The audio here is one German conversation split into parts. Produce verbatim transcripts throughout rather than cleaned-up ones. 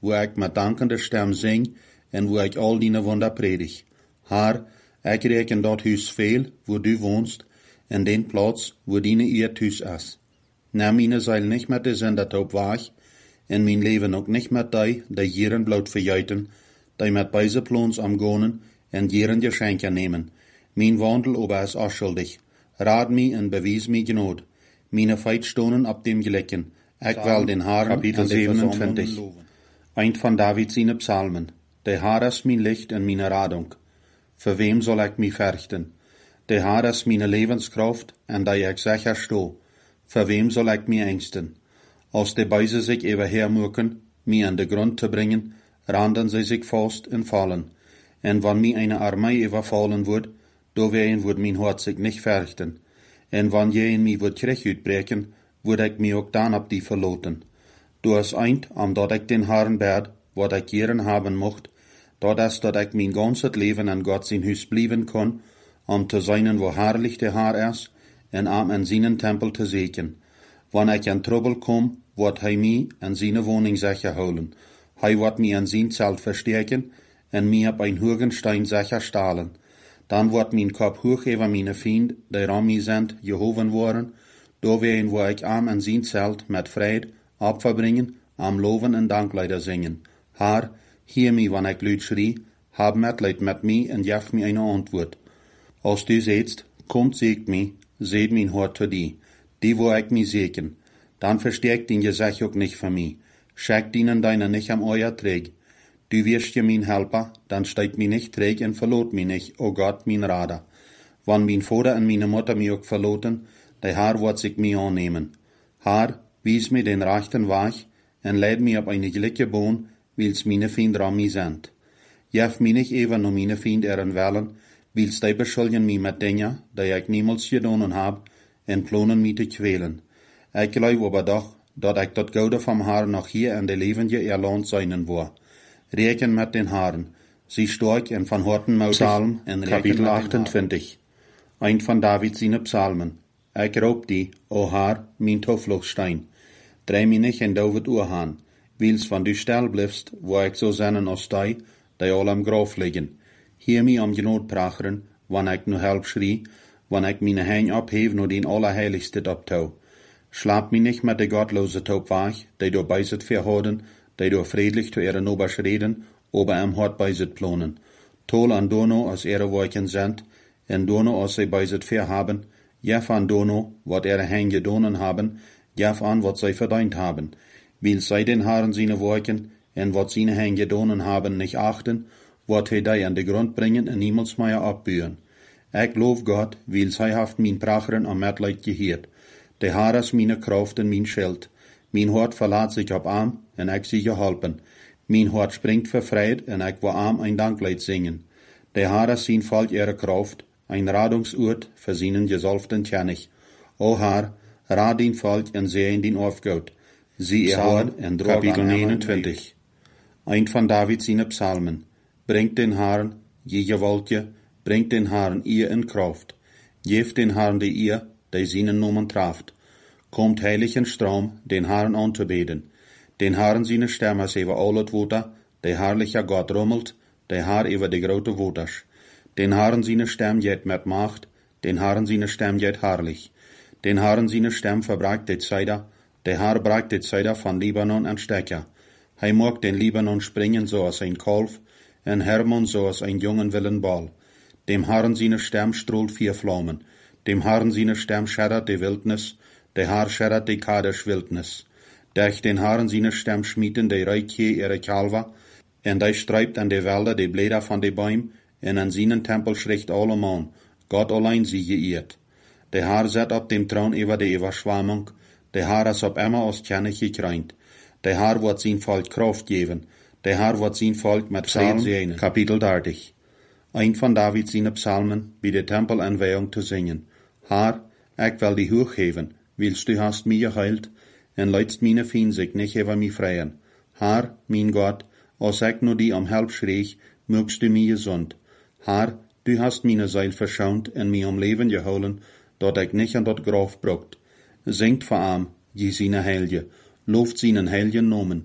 wo ik met dankende stem zing en wo ik al die wunder predig. Haar, ik reken dat huis veel, wo du woonst, en den plaats, wo dine eerd huis is. Neem mine zeil niet met de zender op weg, en mijn leven ook niet met die, die jeren bloot verjuiten, die met beise plons am gonen, en jeren geschenken nemen. Mijn wandel ober is afschuldig. Raad mij en bewijs mij genood. Meine feit stonen op dem gelekken. Ik wil den Haaren, Kapitel zevenentwintig. Eind van David zijn psalmen. De Haar is mijn licht en mijn radung. Voor wem zal ik mij verchten? De Haar is mijn levenskracht, en dat ik zeker sto. Voor wem zal ik mij engsten? Als de beise zich even hermukken, mij aan de grond te brengen, randen sie zich vast en vallen. En wann mij eine Armee overvallen wordt, doorwegen wordt mijn hart zich niet verchten. En wann je in mij wordt Krieg uitbreken, word ik mij ook dan op die verloten. Du is eind, omdat ik den Herrn bed, wat ik jeren haben mocht, dat is dat ik mijn ganzes leven aan God zijn huis blijven kon, om te zijn wo herrlich de Haar is, en am in zijn tempel te zeken. Wann ik in trouble kom, wordt hij mij in zijn woning zeker houden. Hij wordt mij in zijn zelt versterken, en mij op een hogen stein zeker stalen. Dan wordt mijn kop hoog over mijn vriend, die aan mij zijn, gehoven worden, doorwegen wo ik am in zijn zelt met vrede Opfer bringen, am loven en dankleider zingen. Haar, heer mij wanneer ik luid schrie, hab Mitleid met mij en geef mij een antwoord. Als du zeetst, komt zegt mij, zeet mijn hart te die, die wo ik mij zeken. Dan versterkt din je zeg ook niet van mij. Schek dienen deine nicht am euer träg. Du wirst je mijn helper, dan steigt mij nicht träg en verloot mij nicht, o Gott, mijn Rader. Wann mijn Vater en meine Mutter mij ook verloten, die Haar wordt zich mij aannemen. Haar, wies mij den rechten weg, en leid mij op eine gelijke boon, wils meine Vriend aan mij zendt. Jef mij nicht even no meine Vriend eren wellen, wils die beschuldigen mij met dingen, die ik niemals gedaan heb, en plannen mij te kwelen. Ik geloof aber doch, dat ik dat goede vom Haar nog hier in de levende erland zijn wil. Reken met den Haaren, sie stark en van harten moutig, Psalm, en Kapitel achtentwintig. Eind van David zijn psalmen. Ik roep die, o Haar, mijn toevluchtstein. Drei mij nicht in David oorhaan, wils van du stil blijfst, wo ik zo zennen als die, die al am graf liggen. Heer mij om genood pracheren, wanneer ik nu help schrie, wanneer ik mijn hein opheef no den Allerheiligste optouw. Slaap mij nicht met de godloze taub weg, die door bijzit verhouden, die door friedlich zu ihre Nobers reden, ober am hart bijzit plonen. Tol an dono als ihre Wolken sind, en dono als sie bijzit verhaben, jef an dono, wat ihre hein gedonen haben, jef an wat sie verdient haben. Will sie den Haaren seine Wolken, en wat seine hein gedonen haben, nicht achten, wat he die an de grond bringen en niemals mehr abbühen. Ik loof Gott, weil sie haft min pracheren am Mitleid geheert. De Haar is mijn kracht en mijn schild. Mijn hart verlaat zich op arm en ik zie geholpen. Mijn hart springt vervrijd en ik wil arm een danklied zingen. De Haar is zijn volk ihre kracht, ein Radungsoord für seinen gesalbten König. O Haar, raad din volk en sehen din Aufgaut. Sie ihr Hort en droog Kapitel negenentwintig. Eind van David zijn psalmen. Bringt den Haaren, je gewaltje, bringt den Haaren ihr in Kraft. Geeft den Haaren de ihr, die seinen Namen traft. Kommt heiligen Strom, den Haaren anzubeten. Den Haaren seine Stimme is over al het water, de herrliche Gott rummelt, de Haar over de grote waters. Den Haaren seine Stimme jet met Macht, den Haaren seine Stimme jet herrlich. Den Haaren seine Stimme verbreitet dit Zeider, de Haar breitet dit Zeider van Libanon en Stecker. Hij mag den Libanon springen zoals een kalf, en Hermon zoals een jongen willen bal. Dem Haaren seine Stimme stroolt vier Vlammen. Dem Haaren seine Stimme scheddert de Wildnis, de Haar scheddert de Kadesh Wildnis. Durch den Haaren seine Stimme schmieden de Reikje ihre Kalver, en die streibt an de Wälder de Blätter van de Bäum, en an seinen Tempel schricht allemaan, Gott allein sie geehrt. De Haar zet op dem Thron über de Überschwemmung, de Haar is op immer als König gekreint. De Haar wordt zijn volk Kraft geven, de Haar wordt zijn volk met Psalm zegenen. Kapitel dertig. Eind van David zijn psalmen, bij de tempelaanwijing te zingen. Haar, ik wil die hoog geven, wils du hast mij geheilt, en leidst meine Fien zich niet over mij vrijen. Haar, mijn God, als ik nu die om help schreeg, mögst du mij gezond. Haar, du hast meine Seil verschaunt en mij om leven gehouden, dat ik niet aan dat graf brokt. Zingt voor am, je seine Heilje, looft seinen heiligen Namen.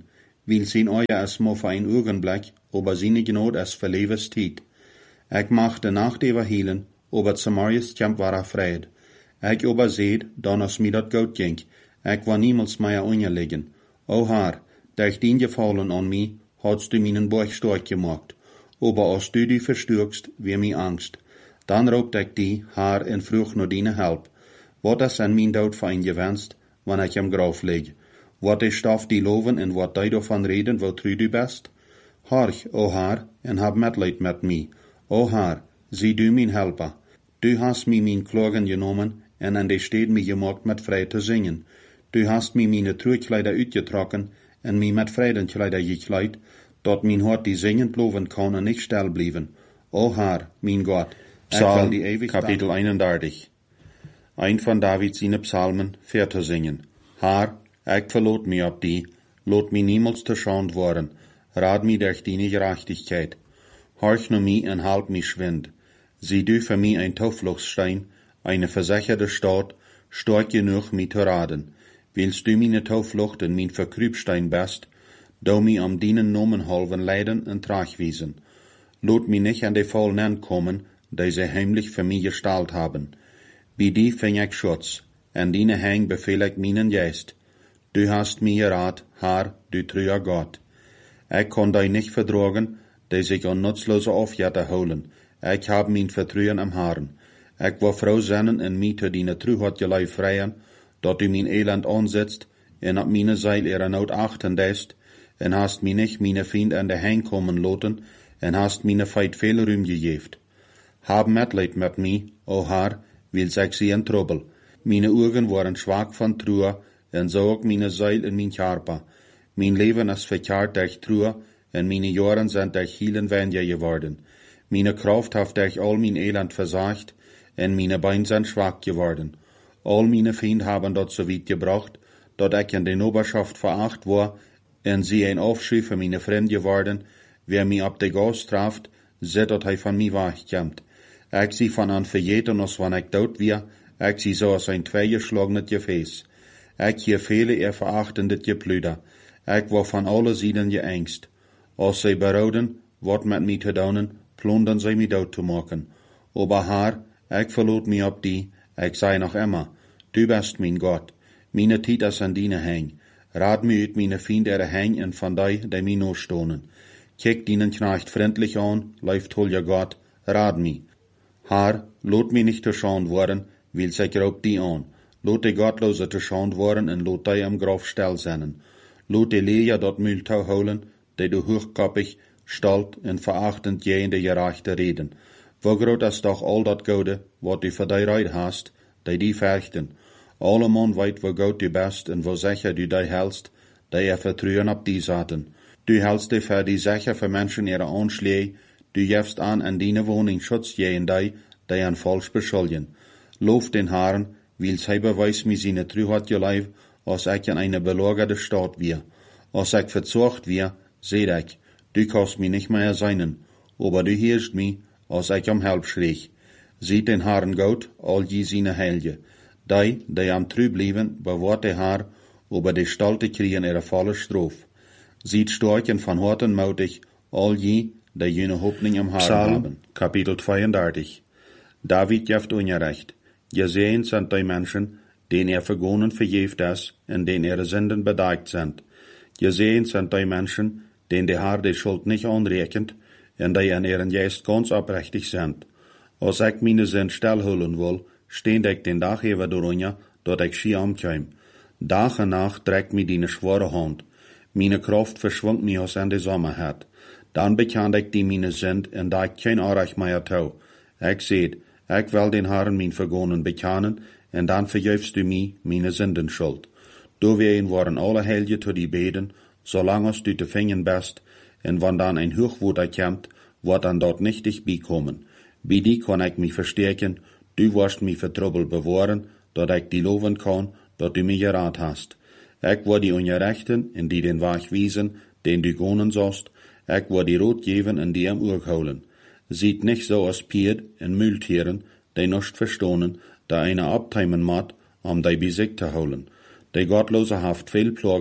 will zijn euer es mo für ein Augenblick, aber seine Gnade es für Lebenszeit. Ich mach de Nacht überheilen, aber zum Morgens kämp war er Fried. Ich aber seht, dann als mir dat gut ging, ich war niemals mehr ungelegen. O Herr, durch den Gefallen an mich, hast du meinen Bauch stark gemacht. Aber als du die verstärkst, wie mir Angst. Dann raubt ich die, Herr, en frucht nur deine Help. Wat is an mijn dood für ein gewenst, wann ich im Graf lieg? Wat ich darf die loven en wat du davon reden, wo treu du bist? Horch, o Herr, en hab Mitleid mit mir. O Herr, sieh du mein Helper. Du hast mir mein Klagen genommen, en an de steed mich gemacht mit frei zu singen. Du hast mir meine Trugkleider uitgetrokken, en mir mit Freudenkleider gekleid, dat mein Hort die singend loven kann en nicht still blieben. O Herr, mein Gott, Psalm, Kapitel einunddreißig. Ein von Davids seine Psalmen, vierte singen. Herr, ich verlot mich ab die, lot mich niemals zu schand worden, rad mich durch deine Gerechtigkeit. Horch nur mich und halt mich schwind. Sieh du für mich ein Taufluchtsstein, eine versicherte Stadt, stark genug mich zu raden. Willst du meine Tauflucht und mein Verkrübstein best, do mich am deinen Nomen halven leiden und tragwiesen. Lot mich nicht an die Fallen kommen, die sie heimlich für mich gestaltet haben. Bei die fing ich Schutz, an deine Hang befehl ich meinen Geist. Du hast mir gerat, Herr, du treuer Gott. Ich kann dich nicht vertragen, die sich an nutzlose Aufjätter holen. Ich hab mein Vertrauen am Herrn. Ich war froh sennen en mich zu deine Treuheit gelei freien, dat du mein Elend ansetzt, en ab meine Seil ihre Not achten lässt, en hast mich nicht meine Fiend an der Hang kommen loten, en hast meine Feit viel Ruhm gegeben. Hab Mitleid mit mir, o Herr, will ich sie in Trouble. Meine Augen waren schwach von Trauer, en so auch meine Seil in mein Körper. Mein Leben ist verkehrt durch Trauer, en meine Jahren sind durch Hielen weniger geworden. Meine Kraft hat durch all mein Elend versagt, en meine Beine sind schwach geworden. All meine Feinde haben dort so weit gebracht, dat ich in der Noberschaft veracht war, en sie ein Aufschrei für meine Fremde geworden, wer mich ab der Gas traft, seht, dat hij von mir wegkommt. Ich sie von an verjeten, als wann ich dort wir, ich sie so als ein zweigeschlagenes Gefäß. Ich hier viele ihr verachtendes Geplüder. Ich war von alle Seiten geängst. Als sie beroden, wat mit mir zu tun, plundern sie mich dort zu machen. Aber Herr, ich verlot mich ab die, ich sei noch immer, du bist mein Gott. Meine Zeit ist an deine Hang. Rat mir ut meine Feinde ihre Hang en von die, die mir noch stohnen. Kick deinen Knecht freundlich an, läuft hol ja Gott, rat mi. Herr, lot mich nicht zu schand worden, will sich raub die an. Lot die Gottlose zu schand worden en lot die am Graf still sennen. Lot die Leja dort Mühltau holen, die du hochkoppig, stalt en verachtend je in de gerechte reden. Wo groot is doch al dat Gode, wat du für die Reid hast, die die verchten. Alle man weet wo Gott du best en wo sicher du die hältst, die er vertrauen ab die zaten. Du hältst dich für die sicher für Menschen ihre Anschläge, du jefst an an deine Wohnung Schutz jehen die, die an falsch beschuldigen. Lof den Herrn, weil sie beweist mir seine Treuheit geleib, als ich in eine belagerte Stadt wir. Als ich verzocht wir, seh ich, du kannst mich nicht mehr seinen, aber du hörst mich, als ich um Help schrie. Sieht den Herrn Gott, all je seine Helge. Die, die am treu blieben, bewahrt der Herr, aber die Stalte kriegen ihre volle Strophe. Sieht starken von Horten mutig, all je, die jene Hoffnung am Herrn Psalm, haben. Kapitel zweiunddreißig. David jeft Unrecht. Gesehen sind die Menschen, denen er vergonnen verjeft ist, in denen ihre Sünden bedeckt sind. Gesehen sind die Menschen, denen der Herr die Schuld nicht anrechnet, und die in ihren Geist ganz aufrichtig sind. Als ich meine Sünd stillholen will, stehend ich den Tag über durch, dat ich schier umkomme. Tag und Nacht trägt mir die schwere Hand. Meine Kraft verschwindet mir aus in die Sommerheit. Dann bekannt ich die meine Sünd, und da ich kein Anrecht mehr tue. Ich seht, ich will den Herrn mein Vergonnen bekennen, und dann vergibst du mir meine Sündenschuld. Du wehen waren alle Helge zu die beten, solange du zu finden bist, und wenn dann ein Hochwuter kommt, wird dann dort nicht dich beikommen. Bei die kann ich mich verstärken, du wirst mich für Trouble bewahren, dat ich die loben kann, dat du mich gerat hast. Ich war die Ungerechten, in die den Weg wiesen, den du gonnen sollst, ich war die Rot geben, in die am Urk holen. Sieht nicht so als Pied in Mühltieren, die nicht verstohnen, da einer abteimen mat, um die Besieg zu holen. Die Gottlose haft viel Plagen,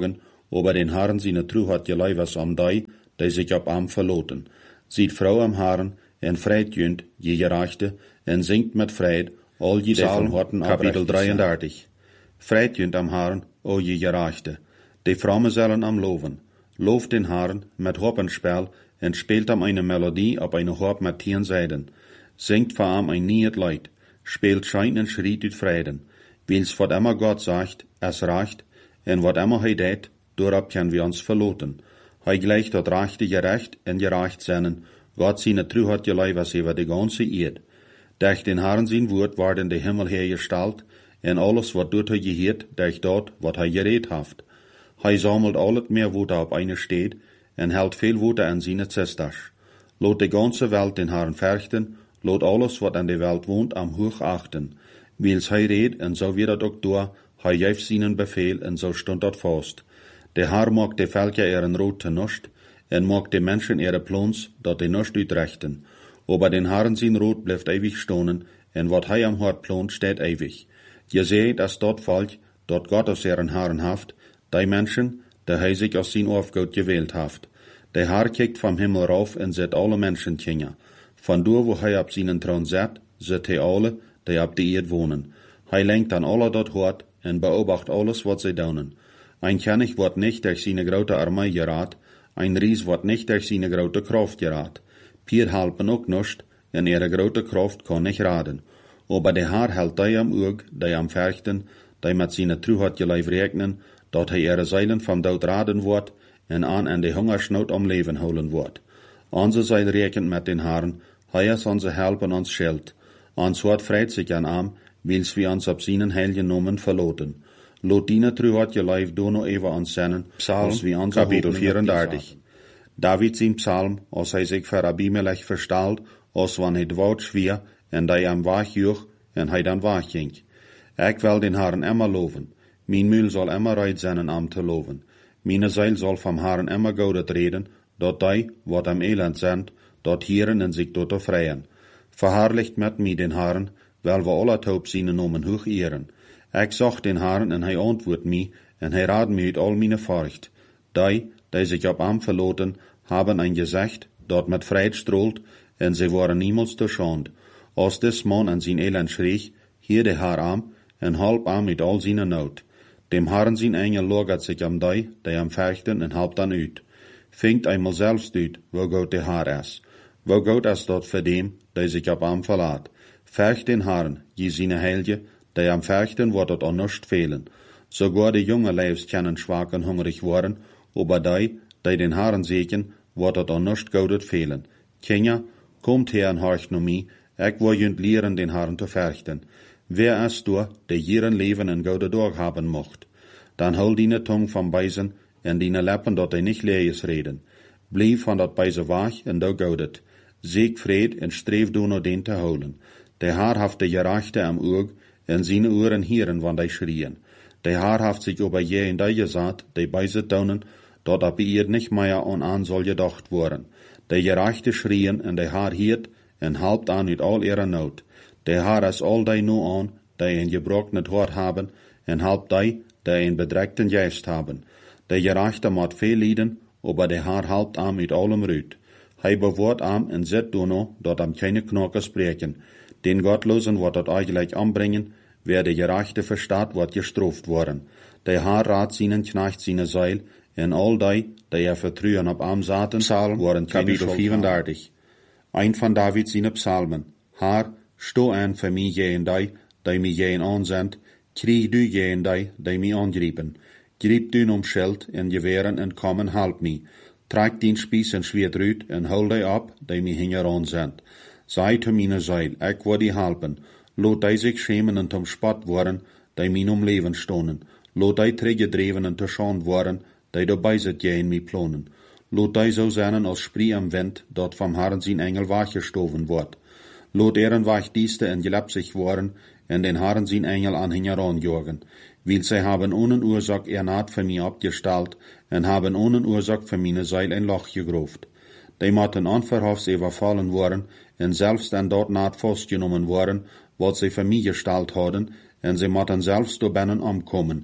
aber den Herren seine True hat gelei was am die, die sich ab am verloten. Sieht Frau am Herren, en Freit jünd, je gerechte, en singt mit Freit, all je von Horten Kapitel dreiunddreißig. Freit jünd am Herren, o je gerechte. De Frauen sollen am loven. Looft den Herren mit Hoppenspel, en spielt am eine Melodie ab eine Hop mit tien Seiden. Singt vor am ein niet Leid, spielt Schein en schriet ut Frieden. Wils wat immer Gott sagt, es reicht, en wat immer hei det, dorab können wir uns verloten. Hei gleich dort rechte gerecht en gerecht seinen, Gott seine True hat gelei was über die ganze Erd. Durch den Herrn sein Wort worden de Himmel hergestalt, en alles wat dort hei gehiert, durch dort wat hei geredet haft. Hei sammelt alles mehr, wo da auf eine steht, en hält viel Worte an seine Zestasch. Lot die ganze Welt den Herrn fürchten, lot alles, wat an der Welt wohnt, am hoch achten. Wils hei red, en so wird dat ook door, hei geeft seinen Befehl, en so stund dat vast. Der Herr mag de Völker ihren Rot te nuscht, en mag de Menschen ihre Plons, dat de nuscht utrechten. Aber den Herrn sein Rot bleibt ewig stonen, en wat hei am Hort plont, steht ewig. Je seht, dass dort Volk, dort Gott aus ihren Herren haft, die Menschen, der hei sich aus sein Aufgott gewählt haft. Der Herr kijkt vom Himmel rauf en zet alle Menschen tjenja. Von do wo hei ab seinen Thron zet, zet hei alle, die ab die Erd wohnen. Hei lenkt an alle dort hort en beobacht alles wat sie daunen. Ein König wordt nicht durch seine grote Armee geraad, ein Ries wordt nicht durch seine grote Kraft geraad. Pier helpen ook nuscht, en ihre grote Kraft kann nicht raden. Aber der Herr hält die am Oog, die am Fürchten, die mit seine True hat geleif regnen, dat hij ihre Seilen vom Dood raden wordt, en aan en de Hungersnood om Leben holen wordt. Onze Seil rekent met den Herrn, hij is onze Help en ons Schild. Ons Wort freit sich an am, wils wir uns ab seinen heiligen Nomen verloten. Lot dine True hat geleif dono ewa ons sennen, Psalm, wie Kapitel vierunddreißig. David sein Psalm, als hij sich für Abimelech verstalt, als wann hij dwoud schwier, en die am Wach joch, en hij dan wach ging. Ik wil den Herrn immer loven. Mijn mul zal immer reit zijn am te loven. Meine Seil zal vom Herrn immer goudet reden, dat die, wat am Elend sind, dat hieren en sich dort freien. Verherrlicht met mij den Herrn, wel we alle taub seine Nomen hoch ehren. Ik zag den Herrn en hij antwoord mij, en hij raad mij uit al meine Furcht. Die, die sich ab am verloten, haben ein Gesicht, dat met Freit strahlt, en sie waren niemals te schand. Als des Mann an sein Elend schrie, hier der Herr am, en halb am mit all seine Not. Dem Herrn sein Engel lagert sich am die, die am fürchten, en halb dann uit. Fingt einmal selbst uit, wo Gott der Herr is. Wo Gott is dort für dem, die sich ab am verlaat. Fürcht den Herrn, je seine Helge, die am fürchten, wird dort auch nicht fehlen. Sogar die junge Leibs können schwach und hungrig worden, aber die, die den Herrn sehen, wird dort auch nicht goudet fehlen. Kinder, kommt her und horcht no mi, ich will jünd lehren, den Herrn zu fürchten. Wer ist du, der ihren Leben in goude Dag haben mocht? Dann hol deine Tung vom Beisen, en deine Lippen, dat die nicht lees reden. Blieb von dat Beise wach, en du goudet. Sieg Fried, en streef du no den te holen. Der Herr haft de Gerechte am Oog, en seine Ohren hieren, wann die schrien. Der Herr haft sich über je in die gesagt, die Beise daunen, dort ab ihr nicht mehr an an soll gedacht worden. Der Gerechte schrien, en der Herr hiert, en halbt an mit all ihrer Not. Der Herr is all die nu an, die ein gebrochenet Hort haben, en halbt die, die ein bedreckten Geist haben. Der Gerechte mat viel lieden, aber der Herr halbt am mit allem Rüt. Hij bewohrt am en zet du no, dat am keine Knochen spreken. Den Gottlosen wird dat eigentlich anbringen, wer der Gerechte verstaat, wird gestraft worden. Der Herr rat seinen Knecht seine Seil, en all die, die er vertrühen ab am zaten, Psalm, waren Kapitel vierunddreißig. Ein von David seine Psalmen. Herr, sto an für mich jeen die, die mich jeen ansendt, krieg du jeen die, die mich angriepen. Griep du um Schild en Gewehren en komm en halp mich. Trag den Spieß en Schwert rüt en hol die ab, die mich hinger ansendt. Sei zu meine Seil, ich will die halpen. Lot die sich schämen en zum Spott worden, die mich um Leben stonen. Lot die träge dreven en te schand worden, die dabei sit jeen mich plonen. Lot die so zijn als Sprie am Wind, dat vom Herrn sein Engel wachgestoven wordt. Lot eren wach dieste en gelapsig worden, en den Herrn sein Engel an hinger anjogen. Weil sie haben ohne Ursache ihr Naht für mich abgestellt, en haben ohne Ursache für meine Seil ein Loch gegruft. Die mochten unverhofft überfallen worden, en selbst an dort Naht festgenommen worden, wat sie für mich gestellt hadden, en sie mochten selbst do binnen umkommen.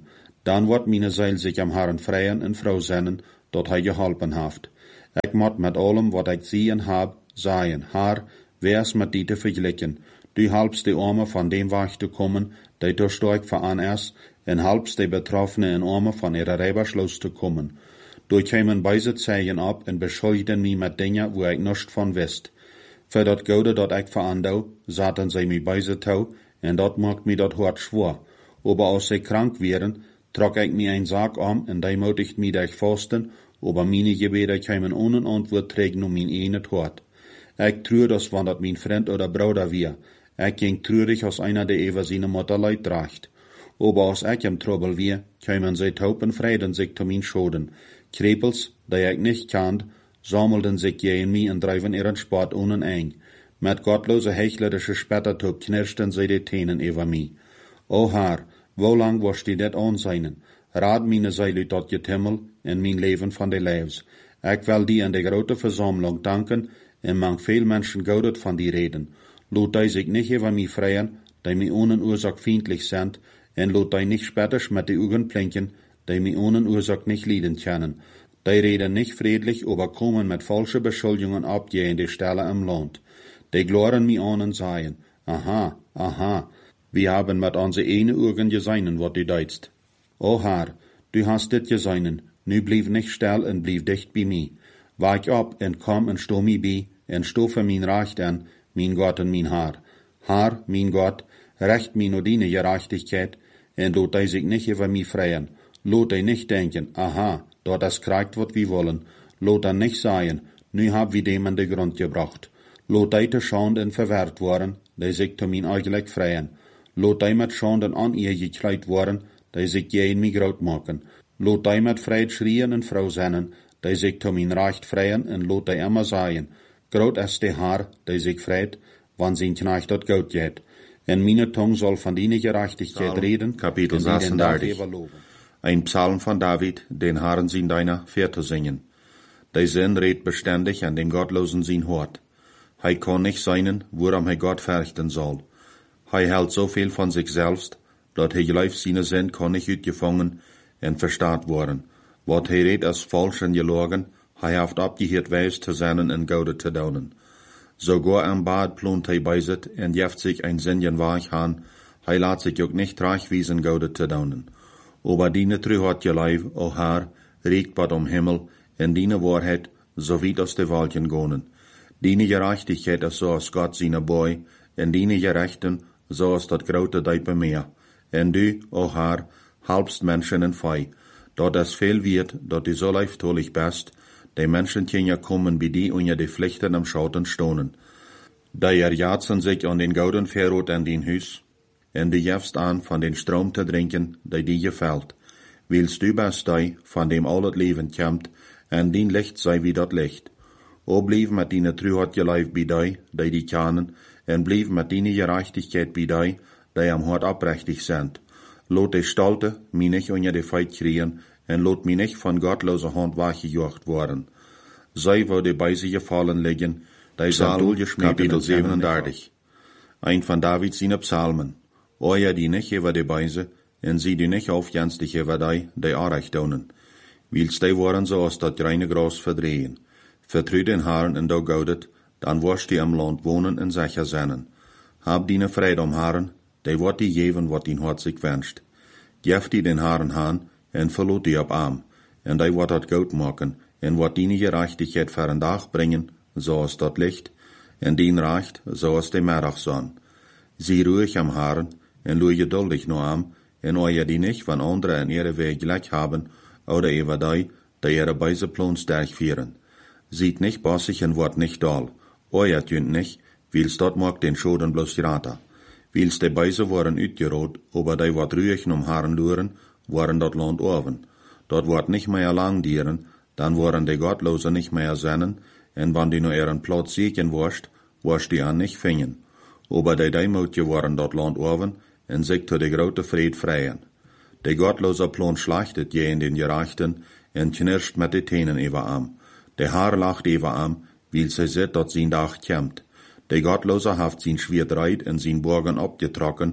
Dan wordt meine Seil sich am Herren freien en vrouw zennen, dat hij geholpen heeft. Ik moet met allem wat ik zie en heb, zeggen, Haar, wees met die te vergelijken. Du helpst de armen van dem weg te komen, die door sterk veran is, en helpst de Betroffenen en armen van ihre Rijberslos te komen. Du kämen beide Zeichen ab en beschuldigden mich met dingen wo ik nichts van wist. Voor dat Gode dat ik verandou, zaten zij mij beide toe, en dat maakt mij dat hart schwer. Aber als zij krank wären, trok ik mij een zaak om, en die motigt mij durch Fasten, aber meine Gebete kämen ohne Antwort trägen um mein eine Tod. Ich trühr das, wann dat mein Freund oder Bruder wir. Ich ging trürig als einer, der über seine Mutter Leid tracht. Aber als ich im Trouble wir, kämen sie taub und freiden sich zu mein Schoden. Krepels, die ich nicht kannt, sammelten sich gegen mich und dreifen ihren Sport ohne eng. Mit gottlose hechlerische Spettertub knirschten sie die Tänen über mich. O Herr, wo lang wirst du dat anseinen? Raad meine Seele tot je Himmel en mijn leven van de levens. Ik wil die in de grote verzameling danken en mag veel mensen goudet van die reden. Laat die zich niet over mij vrijen, die mij ohne oorzaak vriendelijk zijn, en laat die niet spetters met de ogen blinken, die mij ohne oorzaak niet lieden können. Die reden nicht friedlich, aber kommen mit falschen Beschuldigungen ab, je in die Stelle im Land. Die gloren mich an und sagen, aha, aha, wir haben mit onze ene Augen gesehen, wat du deitst. O Herr, du hast dit gesehen, nu blieb nicht still en blieb dicht bei mir. Wach ab en komm en sto mi bei, en sto für mein Recht an, mein Gott en mein Herr. Herr, mein Gott, recht mir nur deine Gerechtigkeit, en lot die sich nicht über mich freien. Lot die nicht denken, aha, dort das kriegt, wat wir wollen. Lot dann nicht sagen, nu hab wir dem an den Grund gebracht. Lot die te Schande en verwehrt worden, die sich zu mein eigentlich freien. Lot die mit Schande an ihr gekleid worden, die sich gegen mich groot maken. Lot die mit Freit schrien en vrouw zennen, die sich zu mein Recht freien, en lot die immer sagen, groot ist der Herr, die sich freit, wann sein Knecht dort Gott geht. En meine Tongue soll von deiner Gerechtigkeit Psalm, reden, Kapitel sechsunddreißig. Ein Psalm von David, den Herren sein deiner Vierte singen. Der Sinn redt beständig an dem Gottlosen sein Hort. Hij kann nicht seinen, worum hij Gott fürchten soll. Hij hält so viel von sich selbst, dat hij gleich seine Sinn kann nicht uitgefangen en verstaat worden. Wat hij redt als falsch en gelogen, hij heeft abgeheerd wijs te zijn en Gode te doen. Sogar am Bad plont hij bijzit en jeft sich ein Sinnchen weich aan, hij laat sich ook nicht reich wiesen Gode te doen. Aber diene true hat je lijf, o Herr, regt bad om Himmel, en diene Wahrheit, so wie aus de Wolken gonen. Diene Gerechtigkeit is zoals Gott seine Boy, en diene Gerechten, zoals dat grote Diepe Meer. En du, o Herr, helpst Menschen en Fei, dat es viel wird, dat du so leiftolig bist, die Menschen können kommen bei die und ja die Pflichten am Schauten stonen. Die erjatzen sich an den gouden Verrot an den Hus, en du jefst an von den Strom te drinken, die dir gefällt. Willst du best die, von dem al het Leben kommt, en dien Licht sei wie dat Licht. O blieb met die Truheit geleif bij die, die die kennen, en blieb met die Gerechtigkeit bij die, die am Hort abrechtig sind. Lot die Stalte mich nicht unter die Feit kriegen, en lot mich nicht von gottloser Hand weggejocht worden. Sei wo die bei sich gefallen liegen, die Psalm, Kapitel siebenunddreißig. Ein von David seine Psalmen. Euer die nicht über die Beise, en sie die nicht aufjenstig über die, die Arecht donen. Wils die waren so als dat reine Gras verdrehen. Vertrü den Herrn en do goudet, dan wirst die am Land wohnen en sicher zijn. Hab die Friede am Herrn, die wordt die geven wat die Hart sich wünscht. Geef die den Herrn aan, en verloot die op arm, en die wordt dat goud maken, en wordt die Gerechtigkeit voor een dag brengen, zoals dat licht, en dien recht, zoals de middagzon. Zie ruhig am Herrn, en loe geduldig no am, en oje die nicht van anderen en ihre Weg gleich haben, oder über die, die ihre Beise Plan sterk vieren. Sieht nicht bossig en wordt nicht doll. Euer tünt nicht, wils dort mag den Schoden bloß rata. Wils de Beise waren uitgerot, aber die wat ruhig um Herren luren, waren dort Land oven. Dort wordt nicht mehr lang dieren, dann waren de Gottlose nicht mehr sennen, en wann die no ihren Platz sieken worscht, worscht die an nicht fingen. Aber de Deimutje waren dort Land oven, en sich zu de grote Fried freien. De Gottlose Plan schlachtet je in den Gerechten, en knirscht mit de Tänen über am. De Haar lacht über am, weil sie sieht, dat sein Dach kämmt. De Gottlose haft sein Schwert reit en sein Borgen abgetrocken,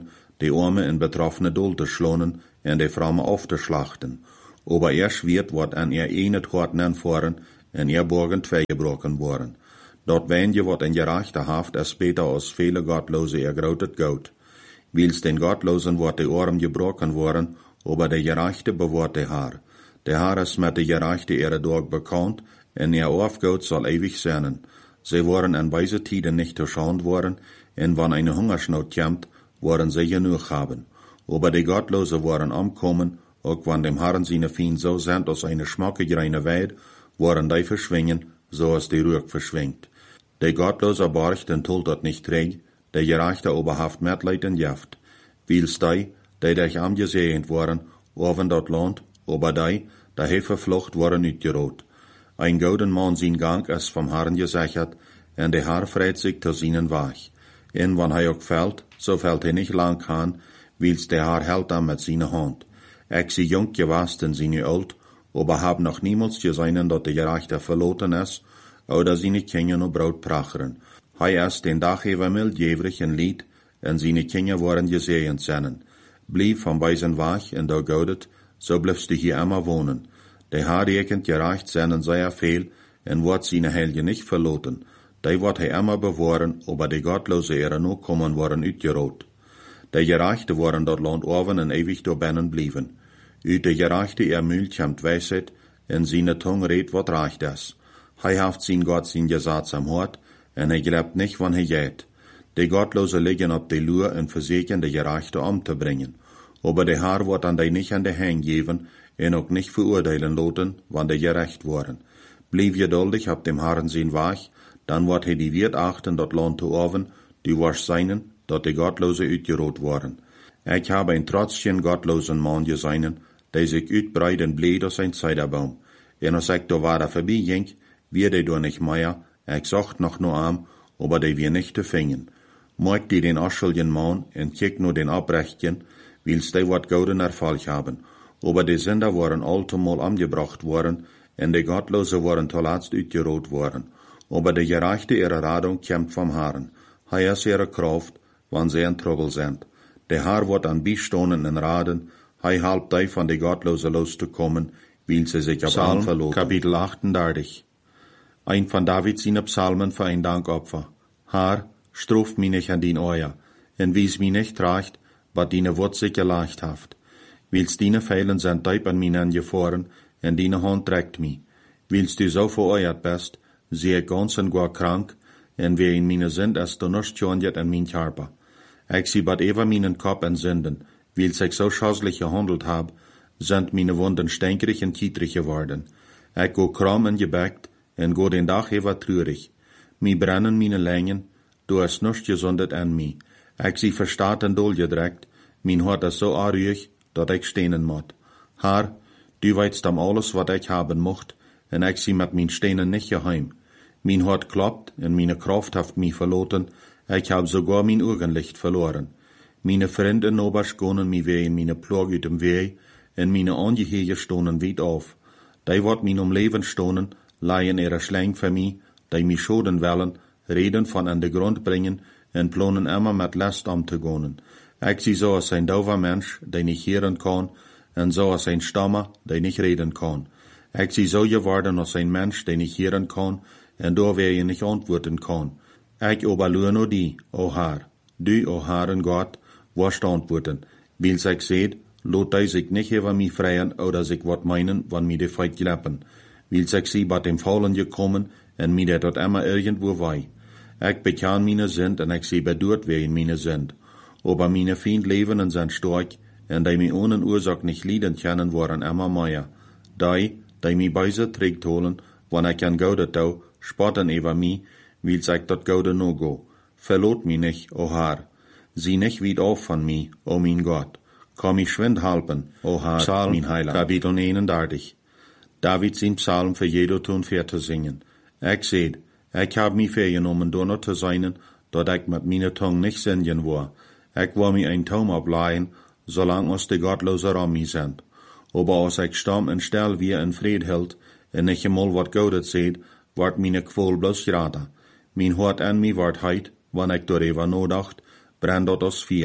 die Arme in betroffene Dol te schlonen en die Framme auf te schlachten. Aber erst wird wat an er enet hort nen voren en er borgen twee gebroken worden. Dort wen je wat in gerechte haft es beter als viele Gottlose ergrautet goud. Wils den Gottlosen wordt de Arm gebroken worden, aber de gerechte bewaart de haar. De haar is met de gerechte ihre Dorg bekannt, en ihr Aufgaut soll ewig sein. Sie waren an weise Tiden nicht erschaunt worden, en wann eine Hungersnot kommt, waren sie genug haben. Aber die Gottlose waren ankommen, auch wann dem Herrn seine Fien so sind als eine schmackige reine Weid, waren die verschwingen, so als die Ruhe verschwingt. Die Gottlose barcht und tut dort nicht reg, der Gerechte aber haft Mitleid und Jaft. Wils die, die dich angesehend waren, oven dort Land, aber die, die he verflucht waren uitgerot. Ein gouden Mann sein Gang ist vom Herrn gesichert, en der Herr freit sich zu seinen Weg. En wann hij ook fällt, so fällt hij nicht lang an, wils der Herr hält am mit seiner Hand. Ich sie jung gewast en sie alt, aber hab noch niemals gesehen, dat der Gerechte verloten ist, oder sie nicht Kinder no Braut pracheren. Hij ist den Dach ever mildjävrig en lied, en seine Kinder waren gesehen sennen. Blieb von bei sein Weg en da goudet, so bliebst du hier immer wohnen. Der Herr rekent gerecht seinen sehr viel, en wird seine Helge nicht verloten. Die wird hij immer bewahren, aber die Gottlose ihre no kommen waren uitgerot. Die Gerechte waren dort Land oven en ewig door binnen blieven. Uit de Gerechte ihr Mühl kommt Weisheit, en seine Tongue redt wat recht is. Hij haft sein Gott sein Gesetz am Hort, en hij glaubt nicht, wann hij geht. Die Gottlose liegen op de Lur en verseken de Gerechte umzubringen. Aber der Herr wird an die nicht an die Hänge geben, en ook nicht verurteilen loten, wann die gerecht waren. Blieb geduldig ab dem Herrn sein Weg, dann wird hij die Wirt achten, dat Land zu oven, die wasch seinen, dat die Gottlose uitgerot waren. Ich habe ein trotzchen gottlosen Mann gesehen, der sich uitbreiden bleed aus ein Zeiderbaum. En als ich da weiter vorbei ging, wird er da nicht mehr, ich sucht noch nur am, aber der wir nicht zu finden. Mag die den aschuldigen Mann en kick nur den Abrechtchen, wils die wat gouden Erfolg haben. Aber die Sünder waren allemal angebracht worden, en die Gottlose waren zuletzt uitgerot worden. Aber die Gerechte ihre Radung kommt vom Herrn. Hij ist ihre Kraft, wann sie in Trouble sind. Der Herr wird an Beistonen en Raden, hij halbt die von die Gottlose loszukommen, will sie sich auf Psalm, verloten. Kapitel achtunddreißig. Ein von David seine Psalmen für ein Dankopfer. Herr, struft mich nicht an din Euer, en wies mich nicht recht, wat dine Wort sich geleicht haft. Wils dine Feilen sind teip an mich angefahren, en dine Hand trägt mich. Wils du so vereuert bist, sie ich ganz en gar krank, en wie in meine Sünd es du nicht schonjet an mein Körper. Ich sie bat ever meinen Kopf en Sünden, wils ich so schaußlich gehandelt hab, sind meine Wunden stänkerig en tietrig geworden. Ich go krumm en gebackt, en go den Dach ever trürig. Mi brennen meine Längen, du hast nicht gesundet an mi. Ich sie verstaat en Dol gedreckt, mein Hort is so arüig, dat ich stehnen mot. Herr, du weißt am alles, wat ich haben mocht, en ich sie mit min Stehnen nicht geheim. Mein Hort kloppt, en meine Kraft haft mi verloten, ich hab sogar mein Augenlicht verloren. Meine Freunde in Obersch gonen mi weh in meine Plog uit dem Weh, en meine Angehege stonen weit auf. Die wat min um Leben stonen, leihen ihre Schläng für mi, die mi schoden wollen, reden von an de Grund bringen, en plonen immer mit Last umzugonen. Ich sie so als ein dauver Mensch, der nicht hören kann, en so als ein Stammer, der nicht reden kann. Ich sie so geworden als ein Mensch, der nicht hören kann, en da wer je nicht antworten kann. Ich oberlur nur die, o Herr, du, o Herren Gott, wirst antworten. Wils ich seht, lot die sich nicht über mich freien oder sich wat meinen, wann mi de Feit gelappen. Wils ich sie bei dem Fallen gekommen, en mi der dort immer irgendwo wei. Ich bekann meine Sünd, en ich sie bedurt wer in meine Sünd. Aber meine Feind leben und sind stark, en die mi ohne Ursache nicht lieden können, waren immer mehr. Die, die mi beise trägt holen, wann ich an Gaudet tau, spotten über mi, wils ich dort Gaude no go. Verlot mi nicht, o Herr. Sieh nicht weit auf von mi, o mein Gott. Komm ich schwind halpen, o Herr, Psalm, mein Heiland. Kapitel einunddreißig. David sein Psalm für jedo tun fair zu singen. Ich seht, ich hab mi vergenommen, donner zu seinen, dort ich mit meiner Tongue nicht singen war. Ich war mi ein Taum ableihen, solang uns die Gottlose ram mi sind. Aber als ich stamm en still wie in Fried hielt, en nicht einmal wat Gaudet seht, ward meine Quol bloß grader. Mein Hort an mi ward heit, wann ich darüber nodacht, brennt dort aus vier.